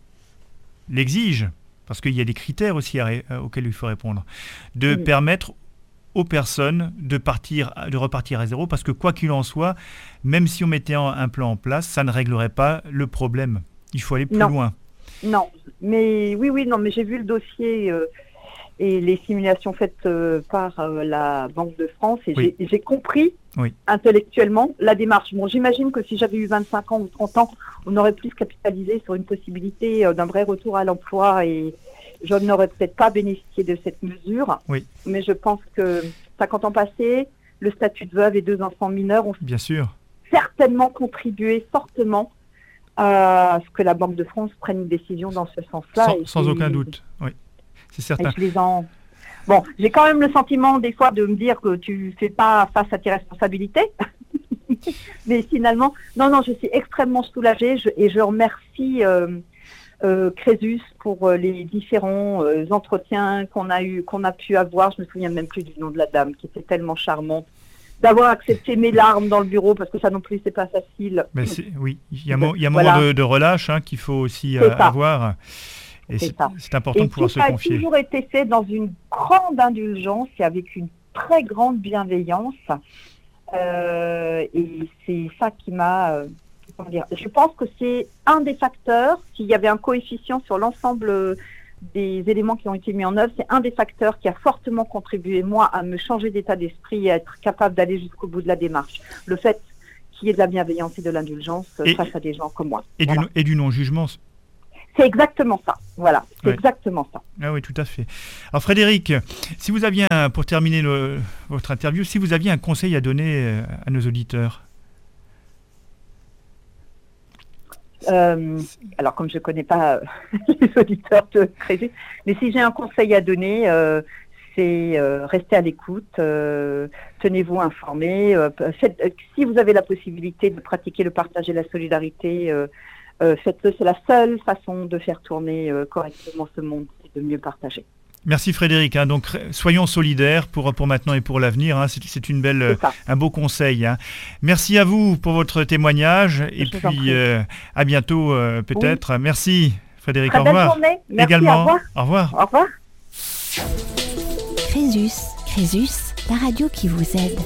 l'exige, parce qu'il y a des critères aussi à ré- auxquels il faut répondre, de mmh. permettre aux personnes de partir, de repartir à zéro, parce que quoi qu'il en soit, même si on mettait un plan en place, ça ne réglerait pas le problème. Il faut aller plus non. loin. Non, mais oui, oui, non, mais j'ai vu le dossier euh, et les simulations faites euh, par euh, la Banque de France et oui. j'ai, j'ai compris oui. intellectuellement la démarche. Bon, j'imagine que si j'avais eu vingt-cinq ans ou trente ans, on aurait plus capitalisé sur une possibilité euh, d'un vrai retour à l'emploi et je n'aurais peut-être pas bénéficié de cette mesure, oui. mais je pense que cinquante ans passés, le statut de veuve et deux enfants mineurs ont Bien sûr. certainement contribué fortement à ce que la Banque de France prenne une décision dans ce sens-là. Sans, et sans aucun doute, oui, c'est certain. Et je les en... Bon, j'ai quand même le sentiment des fois de me dire que tu ne fais pas face à tes responsabilités, mais finalement, non, non, je suis extrêmement soulagée je, et je remercie... Euh, Euh, Crésus pour euh, les différents euh, entretiens qu'on a eu, qu'on a pu avoir. Je me souviens même plus du nom de la dame qui était tellement charmante. D'avoir accepté mes larmes dans le bureau parce que ça non plus c'est pas facile. Mais c'est, oui, il y a, mo- il y a un voilà. moment de, de relâche hein, qu'il faut aussi euh, avoir. Et c'est, c'est, c'est important et de pouvoir se confier. Ça a toujours été fait dans une grande indulgence et avec une très grande bienveillance. Euh, et c'est ça qui m'a... Euh, Dire. Je pense que c'est un des facteurs, s'il y avait un coefficient sur l'ensemble des éléments qui ont été mis en œuvre, c'est un des facteurs qui a fortement contribué, moi, à me changer d'état d'esprit et à être capable d'aller jusqu'au bout de la démarche. Le fait qu'il y ait de la bienveillance et de l'indulgence et, face à des gens comme moi. Et, voilà. du, et du non-jugement. C'est exactement ça, voilà, c'est ouais. exactement ça. Ah oui, tout à fait. Alors Frédéric, si vous aviez, un, pour terminer le, votre interview, si vous aviez un conseil à donner à nos auditeurs. Euh, alors, comme je ne connais pas euh, les auditeurs de Crésus, mais si j'ai un conseil à donner, euh, c'est euh, rester à l'écoute, euh, tenez-vous informés. Euh, faites, euh, si vous avez la possibilité de pratiquer le partage et la solidarité, euh, euh, faites-le. C'est la seule façon de faire tourner euh, correctement ce monde, c'est de mieux partager. Merci Frédéric. Hein. Donc soyons solidaires pour, pour maintenant et pour l'avenir. Hein. C'est, c'est une belle, un beau conseil. Hein. Merci à vous pour votre témoignage et Je puis euh, à bientôt euh, peut-être. Oui. Merci Frédéric. Très au revoir. Belle journée. Merci, Également. Au revoir. Au revoir. Au revoir. Crésus, Crésus, la radio qui vous aide.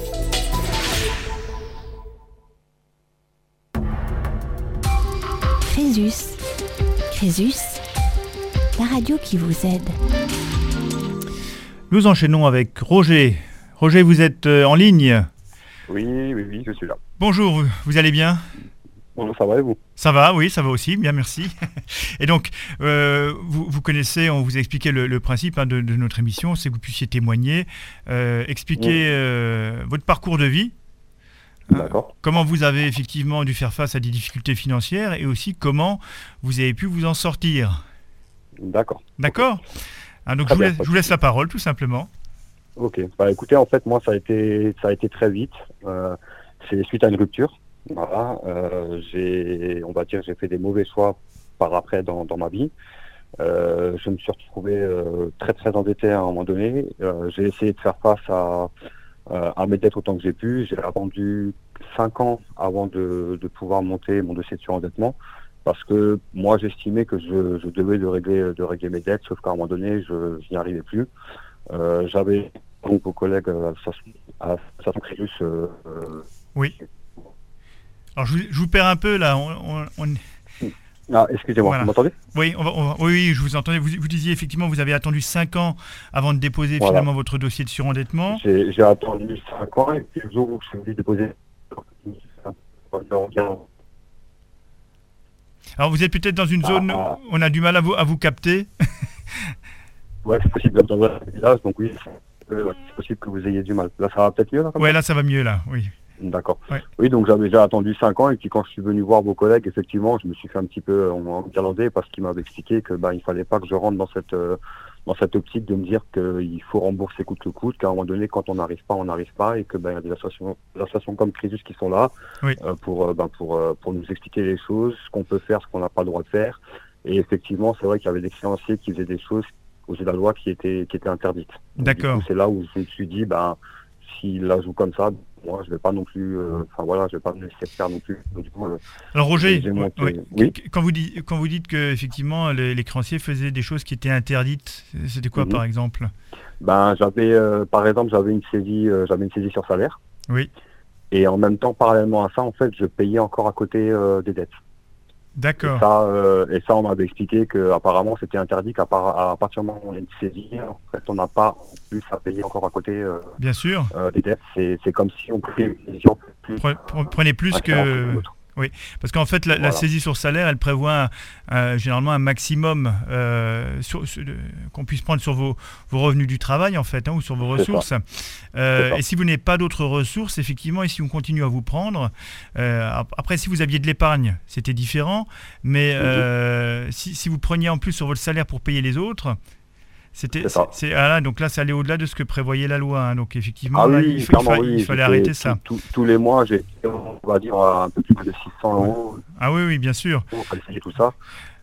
Crésus, Crésus, la radio qui vous aide. Nous enchaînons avec Roger. Roger, vous êtes euh, en ligne ? Oui, oui, oui, je suis là. Bonjour, vous, vous allez bien ? Bonjour, ça va et vous ? Ça va, oui, ça va aussi, bien, merci. Et donc, euh, vous, vous connaissez, on vous a expliqué le, le principe hein, de, de notre émission, c'est que vous puissiez témoigner, euh, expliquer euh, votre parcours de vie. D'accord. Euh, comment vous avez effectivement dû faire face à des difficultés financières et aussi comment vous avez pu vous en sortir. D'accord. D'accord ? Ah, donc je vous, laisse, je vous laisse la parole tout simplement. Ok. Bah, écoutez, en fait, moi, ça a été, ça a été très vite. Euh, c'est suite à une rupture. Voilà. Euh, j'ai, on va dire, j'ai fait des mauvais choix par après dans, dans ma vie. Euh, je me suis retrouvé euh, très très endetté à un moment donné. Euh, j'ai essayé de faire face à, euh, à mes dettes autant que j'ai pu. J'ai attendu cinq ans avant de, de pouvoir monter mon dossier de surendettement. Parce que moi, j'estimais que je, je devais de régler, de régler mes dettes, sauf qu'à un moment donné, je, je n'y arrivais plus. Euh, j'avais donc vos collègues à l'association Crésus. Euh, oui. Alors, je vous, je vous perds un peu là. On, on, on... Ah, excusez-moi, voilà. Vous m'entendez ? Oui, on va, on va, oui, oui, je vous entendais. Vous, vous disiez effectivement, vous avez attendu cinq ans avant de déposer voilà. finalement votre dossier de surendettement. J'ai, j'ai attendu cinq ans et puis le jour où je suis déposé. Alors vous êtes peut-être dans une zone ah, où on a du mal à vous, à vous capter. Ouais, c'est possible dans un village, donc oui, euh, c'est possible que vous ayez du mal. Là, ça va peut-être mieux là, Ouais, là, ça va mieux là, oui. D'accord. Ouais. Oui, donc j'avais déjà attendu cinq ans et puis quand je suis venu voir vos collègues, effectivement, je me suis fait un petit peu en irlandais parce qu'ils m'avaient expliqué que bah il fallait pas que je rentre dans cette euh, dans cette optique de me dire qu'il faut rembourser coûte que coûte, qu'à un moment donné, quand on n'arrive pas, on n'arrive pas, et que ben, y a des associations, des associations comme Crésus qui sont là oui. euh, pour, euh, ben, pour, euh, pour nous expliquer les choses, ce qu'on peut faire, ce qu'on n'a pas le droit de faire. Et effectivement, c'est vrai qu'il y avait des créanciers qui faisaient des choses aux yeux de la loi qui étaient, qui étaient interdites. Donc, D'accord. Du coup, c'est là où je me suis dit, ben, s'il la joue comme ça, moi, je vais pas non plus, enfin euh, voilà, je vais pas me laisser faire non plus. Donc, du coup, euh, Alors Roger, monté... oui. Oui quand vous dites quand vous dites que effectivement les, les créanciers faisaient des choses qui étaient interdites, c'était quoi mm-hmm. par exemple ? Ben j'avais, euh, par exemple, j'avais une saisie, euh, j'avais une saisie sur salaire. Oui. Et en même temps, parallèlement à ça, en fait, je payais encore à côté euh, des dettes. D'accord. Et ça, euh, et ça, on m'avait expliqué que apparemment c'était interdit qu'à part, à partir du moment où on a une saisie, en fait, on n'a pas en plus à payer encore à côté. Euh, Bien sûr. Euh, des dettes, c'est, c'est comme si on prenait si on plus. Prenez plus que. Oui, parce qu'en fait, la, voilà. la saisie sur salaire, elle prévoit euh, généralement un maximum euh, sur, sur, euh, qu'on puisse prendre sur vos, vos revenus du travail, en fait, hein, ou sur vos ressources. Euh, et si vous n'avez pas d'autres ressources, effectivement, et si on continue à vous prendre, euh, après, si vous aviez de l'épargne, c'était différent, mais euh, mm-hmm. si, si vous preniez en plus sur votre salaire pour payer les autres, C'était, c'est c'est, c'est, ah là, donc là, ça allait au-delà de ce que prévoyait la loi. Hein. Donc effectivement, ah là, oui, il, fa- il, fa- oui, il fallait arrêter tout, ça. Tout, tout, tous les mois, j'ai, on va dire, un peu plus de six cents euros. Ah oui, oui, bien sûr. Pour qualifier tout ça.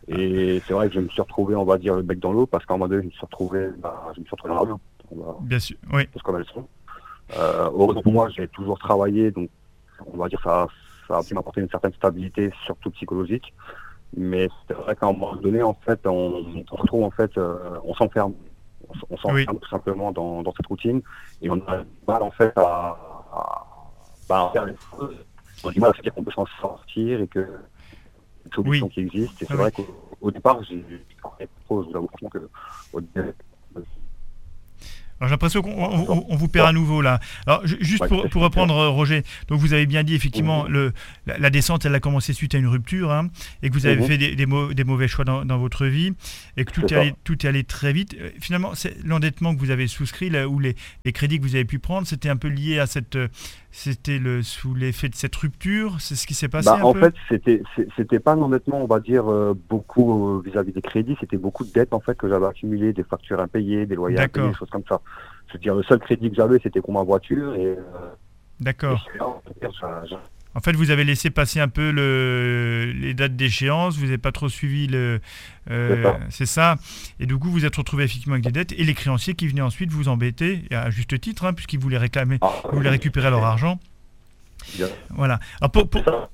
Et c'est vrai que je me suis retrouvé, on va dire, le bec dans l'eau, parce qu'à un moment donné, je me suis retrouvé, bah, je me suis retrouvé dans la rue. Bien sûr, oui. Parce comme elles sont. Euh, heureusement pour moi, j'ai toujours travaillé, donc on va dire ça, ça a pu m'apporter une certaine stabilité, surtout psychologique. Mais c'est vrai qu'à un moment donné, en fait, on, on se retrouve, en fait, euh, on s'enferme. On s'enferme oui. tout simplement dans, dans cette routine et on a du mal en fait à, à, à faire les choses. On a du mal à se dire qu'on peut s'en sortir et que c'est une solution oui. qui existe. Et c'est ah vrai oui. qu'au au départ, j'ai je vous avoue franchement que au début, Alors j'ai l'impression qu'on on, on, on vous perd à nouveau là. Alors ju- juste Ouais, pour, c'est pour reprendre euh, Roger, donc vous avez bien dit effectivement Mhm. le, la, la descente elle a commencé suite à une rupture hein, et que vous avez Mhm. fait des, des, mau- des mauvais choix dans, dans votre vie et que tout C'est est, allé, ça. tout est allé très vite. Euh, Finalement, c'est l'endettement que vous avez souscrit là, ou les, les crédits que vous avez pu prendre, c'était un peu lié à cette, euh, c'était le sous l'effet de cette rupture. C'est ce qui s'est passé Bah, un en peu. fait, c'était c'est- c'était pas un endettement, on va dire, euh, beaucoup euh, vis-à-vis des crédits, c'était beaucoup de dettes en fait que j'avais accumulées, des factures impayées, des loyers D'accord. impayés, des choses comme ça. Je veux dire, le seul crédit que j'avais, c'était pour ma voiture et, euh, D'accord. et celui-là, on peut dire, j'a- j'a- En fait, vous avez laissé passer un peu le, les dates d'échéance, vous n'avez pas trop suivi le. euh, C'est ça. c'est ça. Et du coup, vous êtes retrouvé effectivement avec des dettes et les créanciers qui venaient ensuite vous embêter, et à juste titre, hein, puisqu'ils voulaient réclamer, Ah, ils voulaient récupérer leur argent. bien. Voilà. Alors, pour, pour- Ça,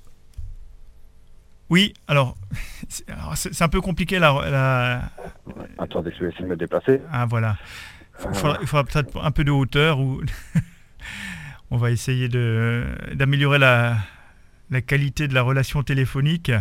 Oui, alors, c'est, alors, c'est- c'est un peu compliqué là. La... Attendez, je vais essayer de me déplacer. Ah, voilà. Il Euh, faudra, il faudra peut-être un peu de hauteur ou. On va essayer de, d'améliorer la, la qualité de la relation téléphonique.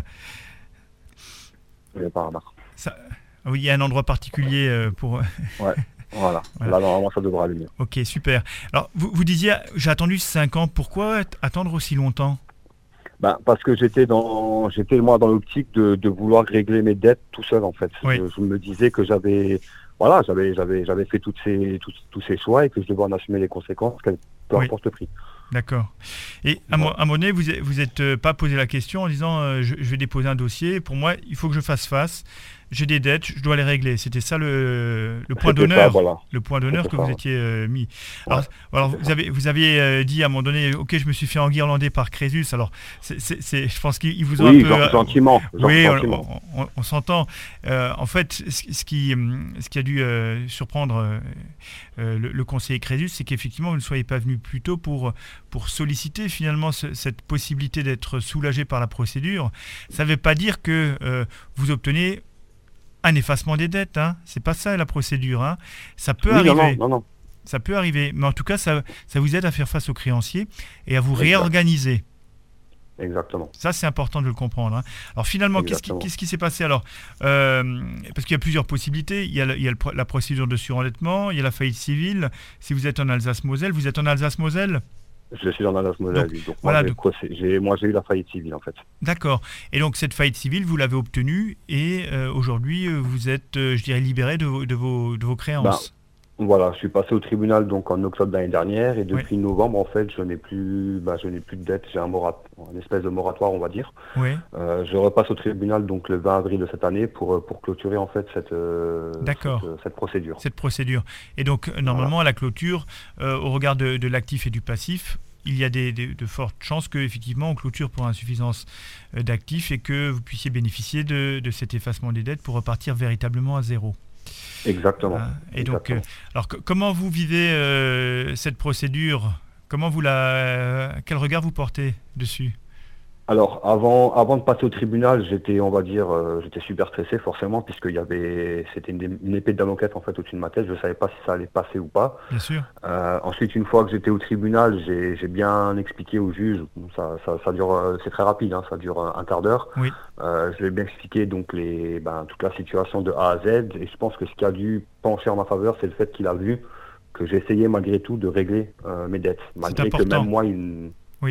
je vais pas remarquer. Ça, oui, il y a un endroit particulier euh, pour. Voilà. Voilà. Là, normalement, ça devrait aller mieux. Ok, super. Alors, vous, vous disiez, j'ai attendu cinq ans. Pourquoi at- attendre aussi longtemps? Ben, parce que j'étais dans, j'étais moi dans l'optique de, de vouloir régler mes dettes tout seul en fait. Oui. Je, je me disais que j'avais, voilà, j'avais, j'avais, j'avais fait toutes ces, tous, tous ces choix et que je devais en assumer les conséquences, quel- peu Oui. importe le prix. D'accord. Et à, mo- à un moment donné, vous n'êtes vous êtes, euh, pas posé la question en disant euh, je, je vais déposer un dossier. Pour moi, il faut que je fasse face. J'ai des dettes, je dois les régler. C'était ça le, le point C'était ça, d'honneur. voilà. Le point d'honneur C'était que ça, vous ouais. étiez euh, mis. Alors, Ouais, alors c'était vous avez vous aviez euh, dit à un moment donné, ok, je me suis fait enguirlander par Crésus. Alors, c'est, c'est, c'est- je pense qu'ils vous ont Oui, un peu. gen- gentiment. Oui, on, gentiment. on- on- on s'entend. Euh, en fait, ce, ce qui, hum, ce qui a dû euh, surprendre euh, euh, le, le conseiller Crésus, c'est qu'effectivement, vous ne soyez pas venu plus tôt pour, pour solliciter finalement ce- cette possibilité d'être soulagé par la procédure. Ça ne veut pas dire que euh, vous obtenez un effacement des dettes. Hein. C'est pas ça la procédure. Hein. Ça peut Oui, non, arriver. non, non, non. Ça peut arriver. Mais en tout cas, ça, ça vous aide à faire face aux créanciers et à vous Exact. réorganiser. Exactement. Ça, c'est important de le comprendre. Hein. Alors finalement, qu'est-ce qui, Exactement. qu'est-ce qui s'est passé alors euh, Parce qu'il y a plusieurs possibilités. Il y a, le- il y a le pro- la procédure de surendettement, il y a la faillite civile. Si vous êtes en Alsace-Moselle, vous êtes en Alsace-Moselle? Je suis dans Alsace-Moselle. Donc, oui. Donc, voilà, moi, j'ai, donc- procé- j'ai, moi, j'ai eu la faillite civile en fait. D'accord. Et donc cette faillite civile, vous l'avez obtenue et euh, aujourd'hui, euh, vous êtes, euh, je dirais, libéré de vos, de vos, de vos créances. Voilà, je suis passé au tribunal donc en octobre l'année dernière et depuis novembre en fait je n'ai plus, bah, je n'ai plus de dette. J'ai un morat, une espèce de moratoire on va dire. Oui. Euh, je repasse au tribunal donc le vingt avril de cette année pour euh, pour clôturer en fait cette euh, D'accord. cette, euh, cette procédure. Cette procédure. Et donc, euh, normalement, à la clôture, euh, au regard de, de l'actif et du passif, il y a des, des- de fortes chances qu'effectivement, on clôture pour insuffisance euh, d'actifs et que vous puissiez bénéficier de, de cet effacement des dettes pour repartir véritablement à zéro. Exactement. Hein. Et donc, Exactement. euh, alors, co- comment vous vivez euh, cette procédure? Comment vous la, quel regard vous portez dessus? Alors avant avant de passer au tribunal, j'étais on va dire euh, j'étais super stressé forcément puisqu'il y avait c'était une, une épée de Damoclès en fait au-dessus de ma tête. Je savais pas si ça allait passer ou pas. Bien sûr. Euh, ensuite, une fois que j'étais au tribunal, j'ai j'ai bien expliqué au juge. Ça, ça, ça dure, euh, c'est très rapide, hein, ça dure un, un quart d'heure. Oui. Euh, je lui ai bien expliqué donc les, ben, toute la situation de A à Z. Et je pense que ce qui a dû pencher en ma faveur, c'est le fait qu'il a vu que j'essayais malgré tout de régler euh, mes dettes, malgré que important. même moi, il, Oui.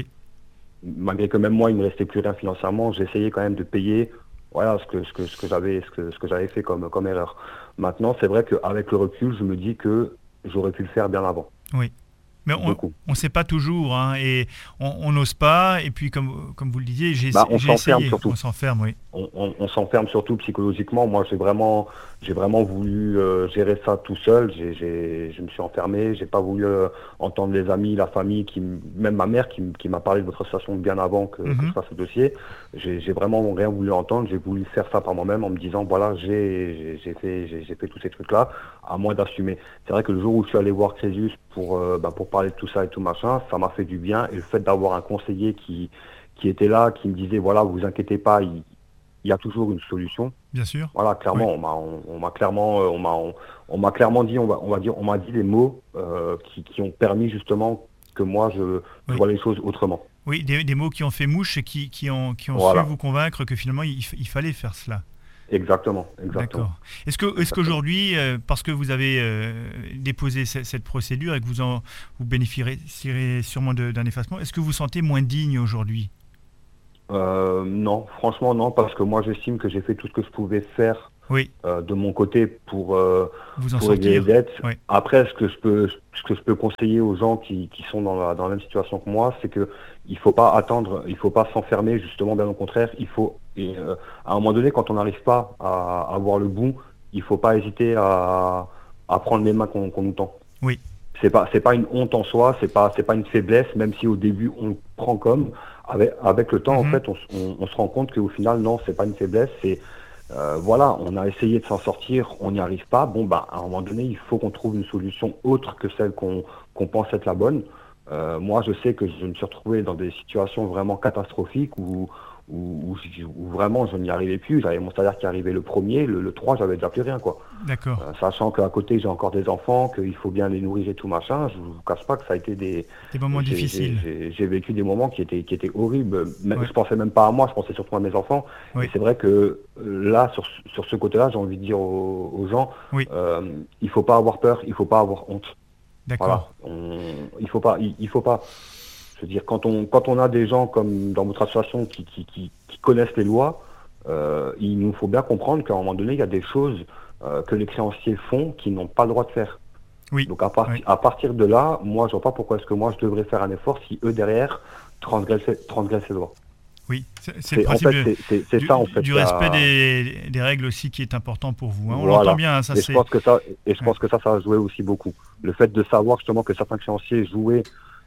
malgré que même moi, il me restait plus rien financièrement. J'essayais quand même de payer. Voilà ce que ce que ce que j'avais ce que ce que j'avais fait comme comme erreur. Maintenant, c'est vrai qu'avec le recul, je me dis que j'aurais pu le faire bien avant. Oui. Mais on Beaucoup. ne sait pas toujours, hein, et on on n'ose pas, et puis comme, comme vous le disiez, j'ai, Bah, on j'ai s'enferme essayé. surtout. On s'enferme, oui. On, on- on s'enferme surtout psychologiquement. Moi, j'ai vraiment, j'ai vraiment voulu euh, gérer ça tout seul. J'ai, j'ai, je me suis enfermé. J'ai pas voulu euh, entendre les amis, la famille, qui, m- même ma mère qui, m- qui m'a parlé de votre association bien avant que, que Mhm. je fasse ce dossier. J'ai, j'ai vraiment rien voulu entendre. J'ai voulu faire ça par moi-même en me disant voilà, j'ai, j'ai, j'ai fait, j'ai, j'ai fait tous ces trucs-là. À moi d'assumer. C'est vrai que le jour où je suis allé voir Crésus pour, euh, bah, pour parler de tout ça et tout machin, ça m'a fait du bien. Et le fait d'avoir un conseiller qui, qui était là, qui me disait voilà, vous inquiétez pas, il, il y a toujours une solution. Bien sûr. Voilà, clairement, Oui. on m'a, on, on m'a clairement, euh, on m'a, on, on m'a clairement dit, on va, on va dire, on m'a dit des mots euh, qui, qui ont permis justement que moi je, je Oui. vois les choses autrement. Oui, des, des mots qui ont fait mouche et qui, qui ont, qui ont Voilà. su vous convaincre que finalement il, f- il fallait faire cela. Exactement, exactement. D'accord. Est-ce que, est-ce qu'aujourd'hui, euh, parce que vous avez euh, déposé c- cette procédure et que vous en vous bénéficierez sûrement de, d'un effacement, est-ce que vous vous sentez moins digne aujourd'hui? Euh, non, franchement non, parce que moi j'estime que j'ai fait tout ce que je pouvais faire Oui, euh, de mon côté pour, euh, vous en pour régler sortir. les dettes. Oui. Après, ce que je peux, ce que je peux conseiller aux gens qui, qui sont dans la, dans la même situation que moi, c'est que il faut pas attendre, il faut pas s'enfermer, justement, bien au contraire. Il faut, et, euh, à un moment donné, quand on n'arrive pas à, à voir le bout, il faut pas hésiter à, à prendre les mains qu'on qu'on nous tend. Oui. C'est pas, c'est pas une honte en soi, c'est pas, c'est pas une faiblesse, même si au début on le prend comme. Avec, avec le temps, Mhm. en fait, on, s- on, on se rend compte qu'au final, non, c'est pas une faiblesse, c'est euh, voilà, on a essayé de s'en sortir, on n'y arrive pas. Bon, bah, à un moment donné, il faut qu'on trouve une solution autre que celle qu'on qu'on pense être la bonne. Euh, moi, je sais que je me suis retrouvé dans des situations vraiment catastrophiques où, où, où, j- où vraiment je n'y arrivais plus. J'avais mon salaire qui arrivait le premier, le, le trois, j'avais déjà plus rien, quoi. D'accord. Euh, sachant qu'à côté, j'ai encore des enfants, qu'il faut bien les nourrir et tout machin. Je vous cache pas que ça a été des, Des moments j'ai- difficiles. j'ai- J'ai j'ai vécu des moments qui étaient, qui étaient horribles. Même, Ouais. Je pensais même pas à moi, je pensais surtout à mes enfants. Oui. Et c'est vrai que euh, là, sur, sur ce côté-là, j'ai envie de dire aux, aux gens, Oui. euh, il faut pas avoir peur, il faut pas avoir honte. D'accord. Voilà. On, il faut pas, il, il faut pas. Je veux dire, quand on, quand on a des gens comme dans votre association qui, qui, qui, qui connaissent les lois, euh, il nous faut bien comprendre qu'à un moment donné, il y a des choses euh, que les créanciers font qu'ils n'ont pas le droit de faire. Oui. Donc à, part- Oui. à partir de là, moi je vois pas pourquoi est-ce que moi je devrais faire un effort si eux derrière transgressent, transgressent les lois. Oui. C'est, c'est le C'est, en principe fait, de- c'est, c'est, c'est du, ça en fait. du qui a- respect des, des règles aussi qui est important pour vous. hein. On Voilà. l'entend bien, hein, ça et c'est. je pense que ça, et je Ouais. pense que ça, ça a joué aussi beaucoup. Le fait de savoir justement que certains créanciers jouaient,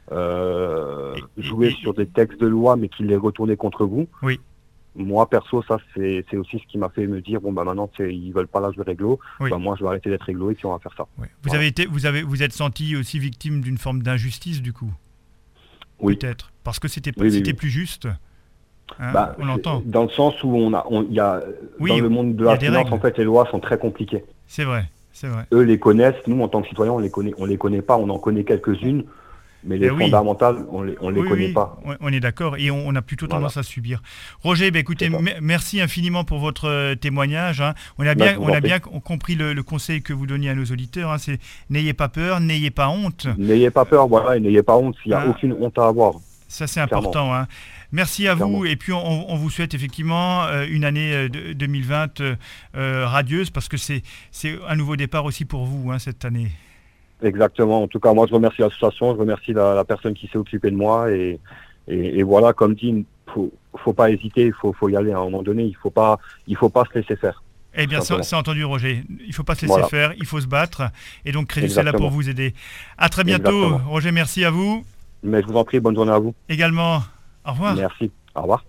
euh, Et- jouaient et- sur des textes de loi, mais qu'ils les retournaient contre vous. Oui. Moi perso, ça c'est, c'est aussi ce qui m'a fait me dire bon bah maintenant c'est- ils veulent pas l'âge de réglo, Oui. bah moi je vais arrêter d'être réglo et puis on va faire ça. Ouais. Vous Voilà. avez été, vous avez, vous êtes senti aussi victime d'une forme d'injustice du coup. Oui. Peut-être parce que c'était, Oui, oui, c'était oui. plus juste. Hein, Bah, on l'entend. c'est- Dans le sens où on a, on, il y a Oui, dans le monde de il y a la des finance règles. en fait les lois sont très compliquées. C'est vrai, c'est vrai. Eux les connaissent, nous en tant que citoyens on les connaît, on les connaît pas, on en connaît quelques-unes, mais les Eh oui. fondamentales on les, on les Oui, connaît oui, pas. on- on est d'accord et on, on a plutôt Voilà. tendance à subir. Roger, bah, écoutez, C'est ça. me- merci infiniment pour votre euh, témoignage. hein. On a Bah, bien, je vous on en a prie. bien c- compris le, le conseil que vous donniez à nos auditeurs. hein, c'est n'ayez pas peur, n'ayez pas honte. N'ayez pas peur, voilà, et n'ayez pas honte, s'il n'y a Ah. aucune honte à avoir. Ça, c'est Clairement. important. hein. Merci à Clairement. vous. Et puis, on, on vous souhaite effectivement euh, une année euh, de- deux mille vingt euh, euh, radieuse parce que c'est, c'est un nouveau départ aussi pour vous hein, cette année. Exactement. En tout cas, moi, je remercie l'association, je remercie la, la personne qui s'est occupée de moi. Et, et, et voilà, comme dit, il faut, faut pas hésiter, il faut, faut y aller à un moment donné. Il faut pas, il faut pas se laisser faire. Eh bien, Tout c'est, simplement. c'est entendu, Roger. Il ne faut pas se laisser Voilà. faire, il faut se battre. Et donc, Crédit est là Exactement. pour vous aider. À très bientôt. Exactement. Roger, merci à vous. Mais je vous en prie, bonne journée à vous. Également. Au revoir. Merci. Au revoir.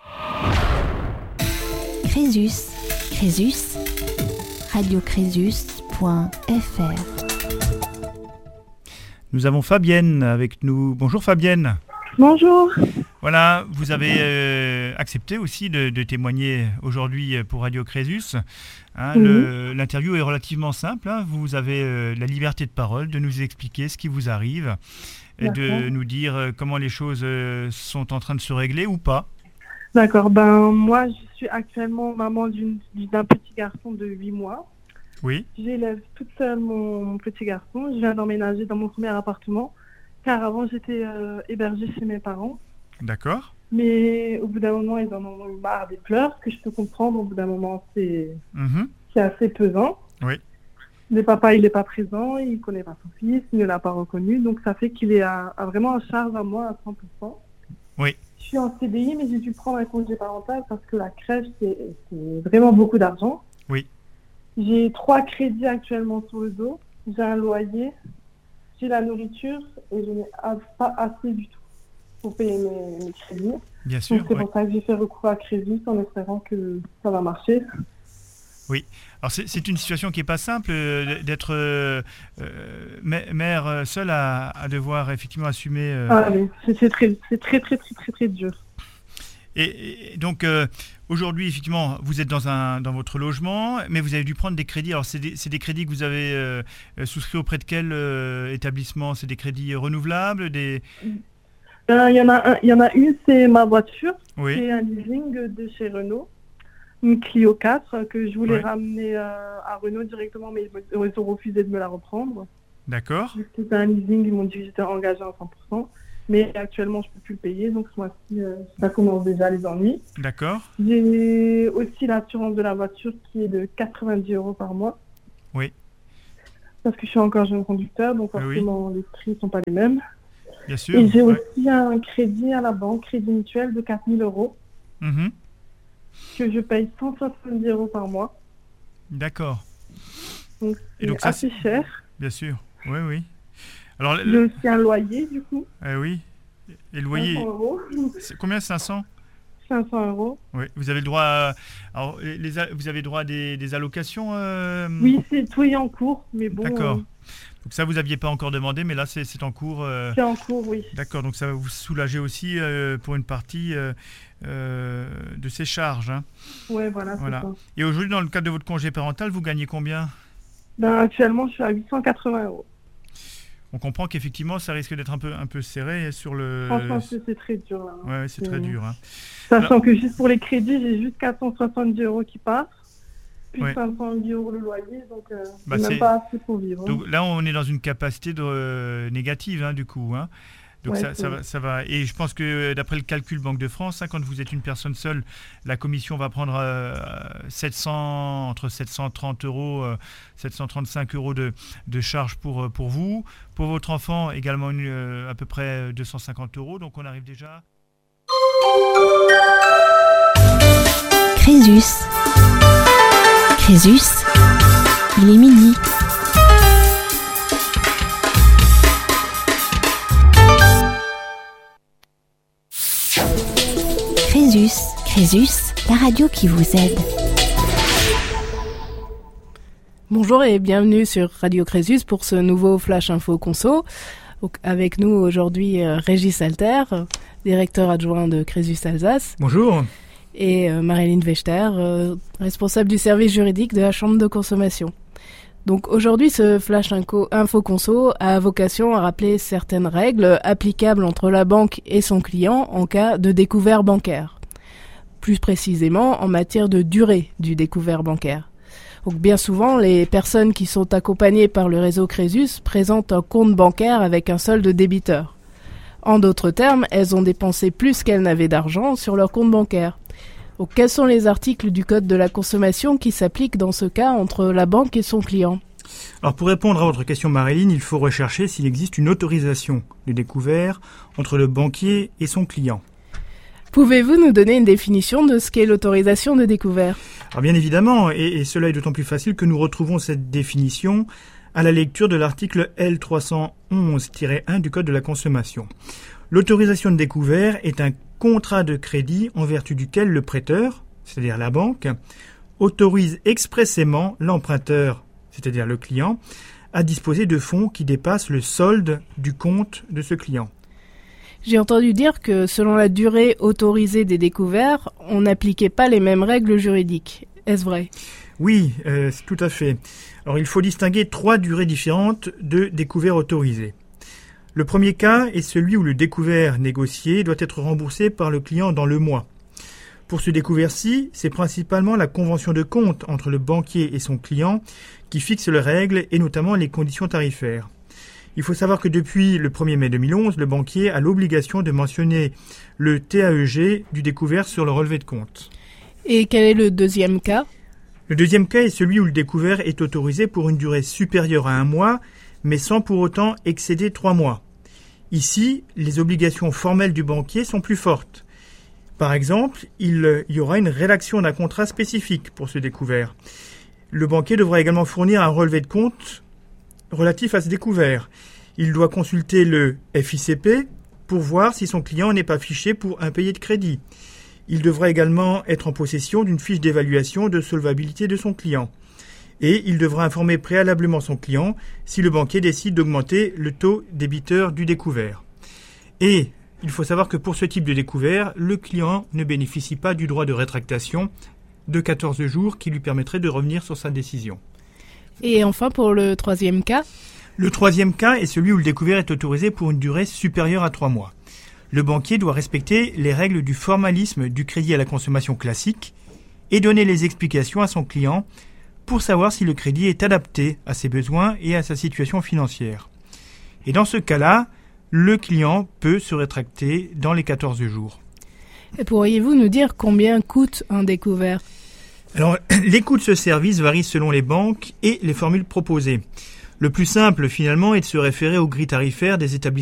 Crésus, Crésus, radiocrésus point f r. Nous avons Fabienne avec nous. Bonjour Fabienne. Bonjour. Voilà, vous avez euh, accepté aussi de, de témoigner aujourd'hui pour Radio Crésus. Hein, Mhm. le- l'interview est relativement simple. hein. Vous avez euh, la liberté de parole de nous expliquer ce qui vous arrive et de D'accord. nous dire euh, comment les choses euh, sont en train de se régler ou pas. D'accord, ben moi je suis actuellement maman d'une- d'un petit garçon de huit mois. Oui, J'élève toute seule mon, mon petit garçon. Je viens d'emménager dans mon premier appartement car avant j'étais euh, hébergée chez mes parents. d'accord. Mais au bout d'un moment ils en ont eu marre des pleurs, que je peux comprendre. Au bout d'un moment c'est Mhm. c'est assez pesant. Oui. Le papa il n'est pas présent, il ne connaît pas son fils, il ne l'a pas reconnu. Donc ça fait qu'il est à, à vraiment en charge à moi à cent pour cent. Oui. Je suis en C D I, mais j'ai dû prendre un congé parental parce que la crèche, c'est c'est vraiment beaucoup d'argent. Oui. J'ai trois crédits actuellement sur le dos. J'ai un loyer, j'ai la nourriture et je n'ai a- pas assez du tout pour payer mes, mes crédits. Bien sûr. Donc c'est oui. pour ça que j'ai fait recours à Crédit en espérant que ça va marcher. Alors c'est, c'est une situation qui n'est pas simple euh, d'être euh, euh, mè- mère euh, seule à, à devoir effectivement assumer. euh, Ah oui, c'est c'est très, c'est très, très, très, très, très dur. Et, et donc euh, aujourd'hui, effectivement, vous êtes dans, un, dans votre logement, mais vous avez dû prendre des crédits. Alors c'est des, c'est des crédits que vous avez euh, euh, souscrits auprès de quel euh, établissement? C'est des crédits renouvelables des... Euh, Il y en a un, il y en a une, c'est ma voiture. Oui, C'est un leasing de chez Renault. une Clio quatre que je voulais Ouais. ramener euh, à Renault directement, mais ils ont- ils ont refusé de me la reprendre. D'accord. Vu que c'était un leasing, ils m'ont dit que j'étais engagée à cent pour cent. Mais actuellement, je ne peux plus le payer, donc ce mois-ci, euh, ça commence déjà les ennuis. D'accord. J'ai aussi l'assurance de la voiture qui est de quatre-vingt-dix euros par mois. Oui. Parce que je suis encore jeune conducteur, donc Oui, oui. forcément les prix ne sont pas les mêmes. Bien sûr. Et j'ai Ouais. aussi un crédit à la banque, crédit mutuel de quatre mille euros, Mhm. que je paye cent soixante-dix euros par mois. D'accord. Donc Et c'est donc ça, assez cher. Bien sûr. Oui, oui. Alors, le- J'ai aussi un loyer, du coup, euh, oui. Et le loyer, cinq cents euros. c'est combien cinq cents? cinq cents euros. Oui. Vous avez le droit à, alors, les, les a- vous avez le droit à des, des allocations euh, Oui, c'est tout est en cours, mais bon, D'accord. euh, Donc ça, vous n'aviez pas encore demandé, mais là, c'est c'est en cours. euh, c'est en cours, oui. D'accord. Donc ça va vous soulager aussi euh, pour une partie euh, euh, de ces charges. Hein. Ouais, voilà, Voilà. c'est ça. Et aujourd'hui, dans le cadre de votre congé parental, vous gagnez combien? Ben, actuellement, je suis à huit cent quatre-vingts euros. On comprend qu'effectivement, ça risque d'être un peu, un peu serré sur le... Franchement, c'est c'est très dur, là. Ouais, c'est très c'est- dur. Hein. Sachant que juste pour les crédits, j'ai juste quatre cent soixante-dix euros qui passent, plus Ouais. cinq cent dix euros le loyer, donc euh, Bah, c'est c'est- même pas assez pour vivre. hein. Donc là, on est dans une capacité de, euh, négative, hein, du coup. Hein. Donc Ouais, ça, ça, c'est- va, ça va. Et je pense que euh, d'après le calcul Banque de France, hein, quand vous êtes une personne seule, la commission va prendre euh, sept cents, entre sept cent trente euros, euh, sept cent trente-cinq euros de, de charge pour, euh, pour vous. Pour votre enfant, également une, euh, à peu près deux cent cinquante euros. Donc on arrive déjà... Crésus. Crésus, il est midi. Crésus, Crésus, la radio qui vous aide. Bonjour et bienvenue sur Radio Crésus pour ce nouveau Flash Info Conso. Donc, avec nous aujourd'hui euh, Régis Alter, euh, directeur adjoint de Crésus Alsace, Bonjour. et euh, Marilyn Wechter, euh, responsable du service juridique de la Chambre de consommation. Donc aujourd'hui, ce Flash Info, Info Conso a vocation à rappeler certaines règles applicables entre la banque et son client en cas de découvert bancaire. Plus précisément en matière de durée du découvert bancaire. Donc bien souvent, les personnes qui sont accompagnées par le réseau Crésus présentent un compte bancaire avec un solde débiteur. En d'autres termes, elles ont dépensé plus qu'elles n'avaient d'argent sur leur compte bancaire. Donc, quels sont les articles du Code de la consommation qui s'appliquent dans ce cas entre la banque et son client ? Alors pour répondre à votre question Marilyn, il faut rechercher s'il existe une autorisation de découvert entre le banquier et son client. Pouvez-vous nous donner une définition de ce qu'est l'autorisation de découvert ? Alors bien évidemment, et, et cela est d'autant plus facile que nous retrouvons cette définition à la lecture de l'article L trois cent onze tiret un du Code de la consommation. L'autorisation de découvert est un contrat de crédit en vertu duquel le prêteur, c'est-à-dire la banque, autorise expressément l'emprunteur, c'est-à-dire le client, à disposer de fonds qui dépassent le solde du compte de ce client. J'ai entendu dire que selon la durée autorisée des découverts, on n'appliquait pas les mêmes règles juridiques. Est-ce vrai ? Oui, euh, c'est tout à fait. Alors il faut distinguer trois durées différentes de découvert autorisé. Le premier cas est celui où le découvert négocié doit être remboursé par le client dans le mois. Pour ce découvert-ci, c'est principalement la convention de compte entre le banquier et son client qui fixe les règles et notamment les conditions tarifaires. Il faut savoir que depuis le premier mai deux mille onze, le banquier a l'obligation de mentionner le T A E G du découvert sur le relevé de compte. Et quel est le deuxième cas ? Le deuxième cas est celui où le découvert est autorisé pour une durée supérieure à un mois, mais sans pour autant excéder trois mois. Ici, les obligations formelles du banquier sont plus fortes. Par exemple, il y aura une rédaction d'un contrat spécifique pour ce découvert. Le banquier devra également fournir un relevé de compte relatif à ce découvert. Il doit consulter le F I C P pour voir si son client n'est pas fiché pour impayé de crédit. Il devra également être en possession d'une fiche d'évaluation de solvabilité de son client. Et il devra informer préalablement son client si le banquier décide d'augmenter le taux débiteur du découvert. Et il faut savoir que pour ce type de découvert, le client ne bénéficie pas du droit de rétractation de quatorze jours qui lui permettrait de revenir sur sa décision. Et enfin, pour le troisième cas ? Le troisième cas est celui où le découvert est autorisé pour une durée supérieure à trois mois. Le banquier doit respecter les règles du formalisme du crédit à la consommation classique et donner les explications à son client pour savoir si le crédit est adapté à ses besoins et à sa situation financière. Et dans ce cas-là, le client peut se rétracter dans les quatorze jours. Et pourriez-vous nous dire combien coûte un découvert ? Alors, les coûts de ce service varient selon les banques et les formules proposées. Le plus simple, finalement, est de se référer aux grilles tarifaires des établissements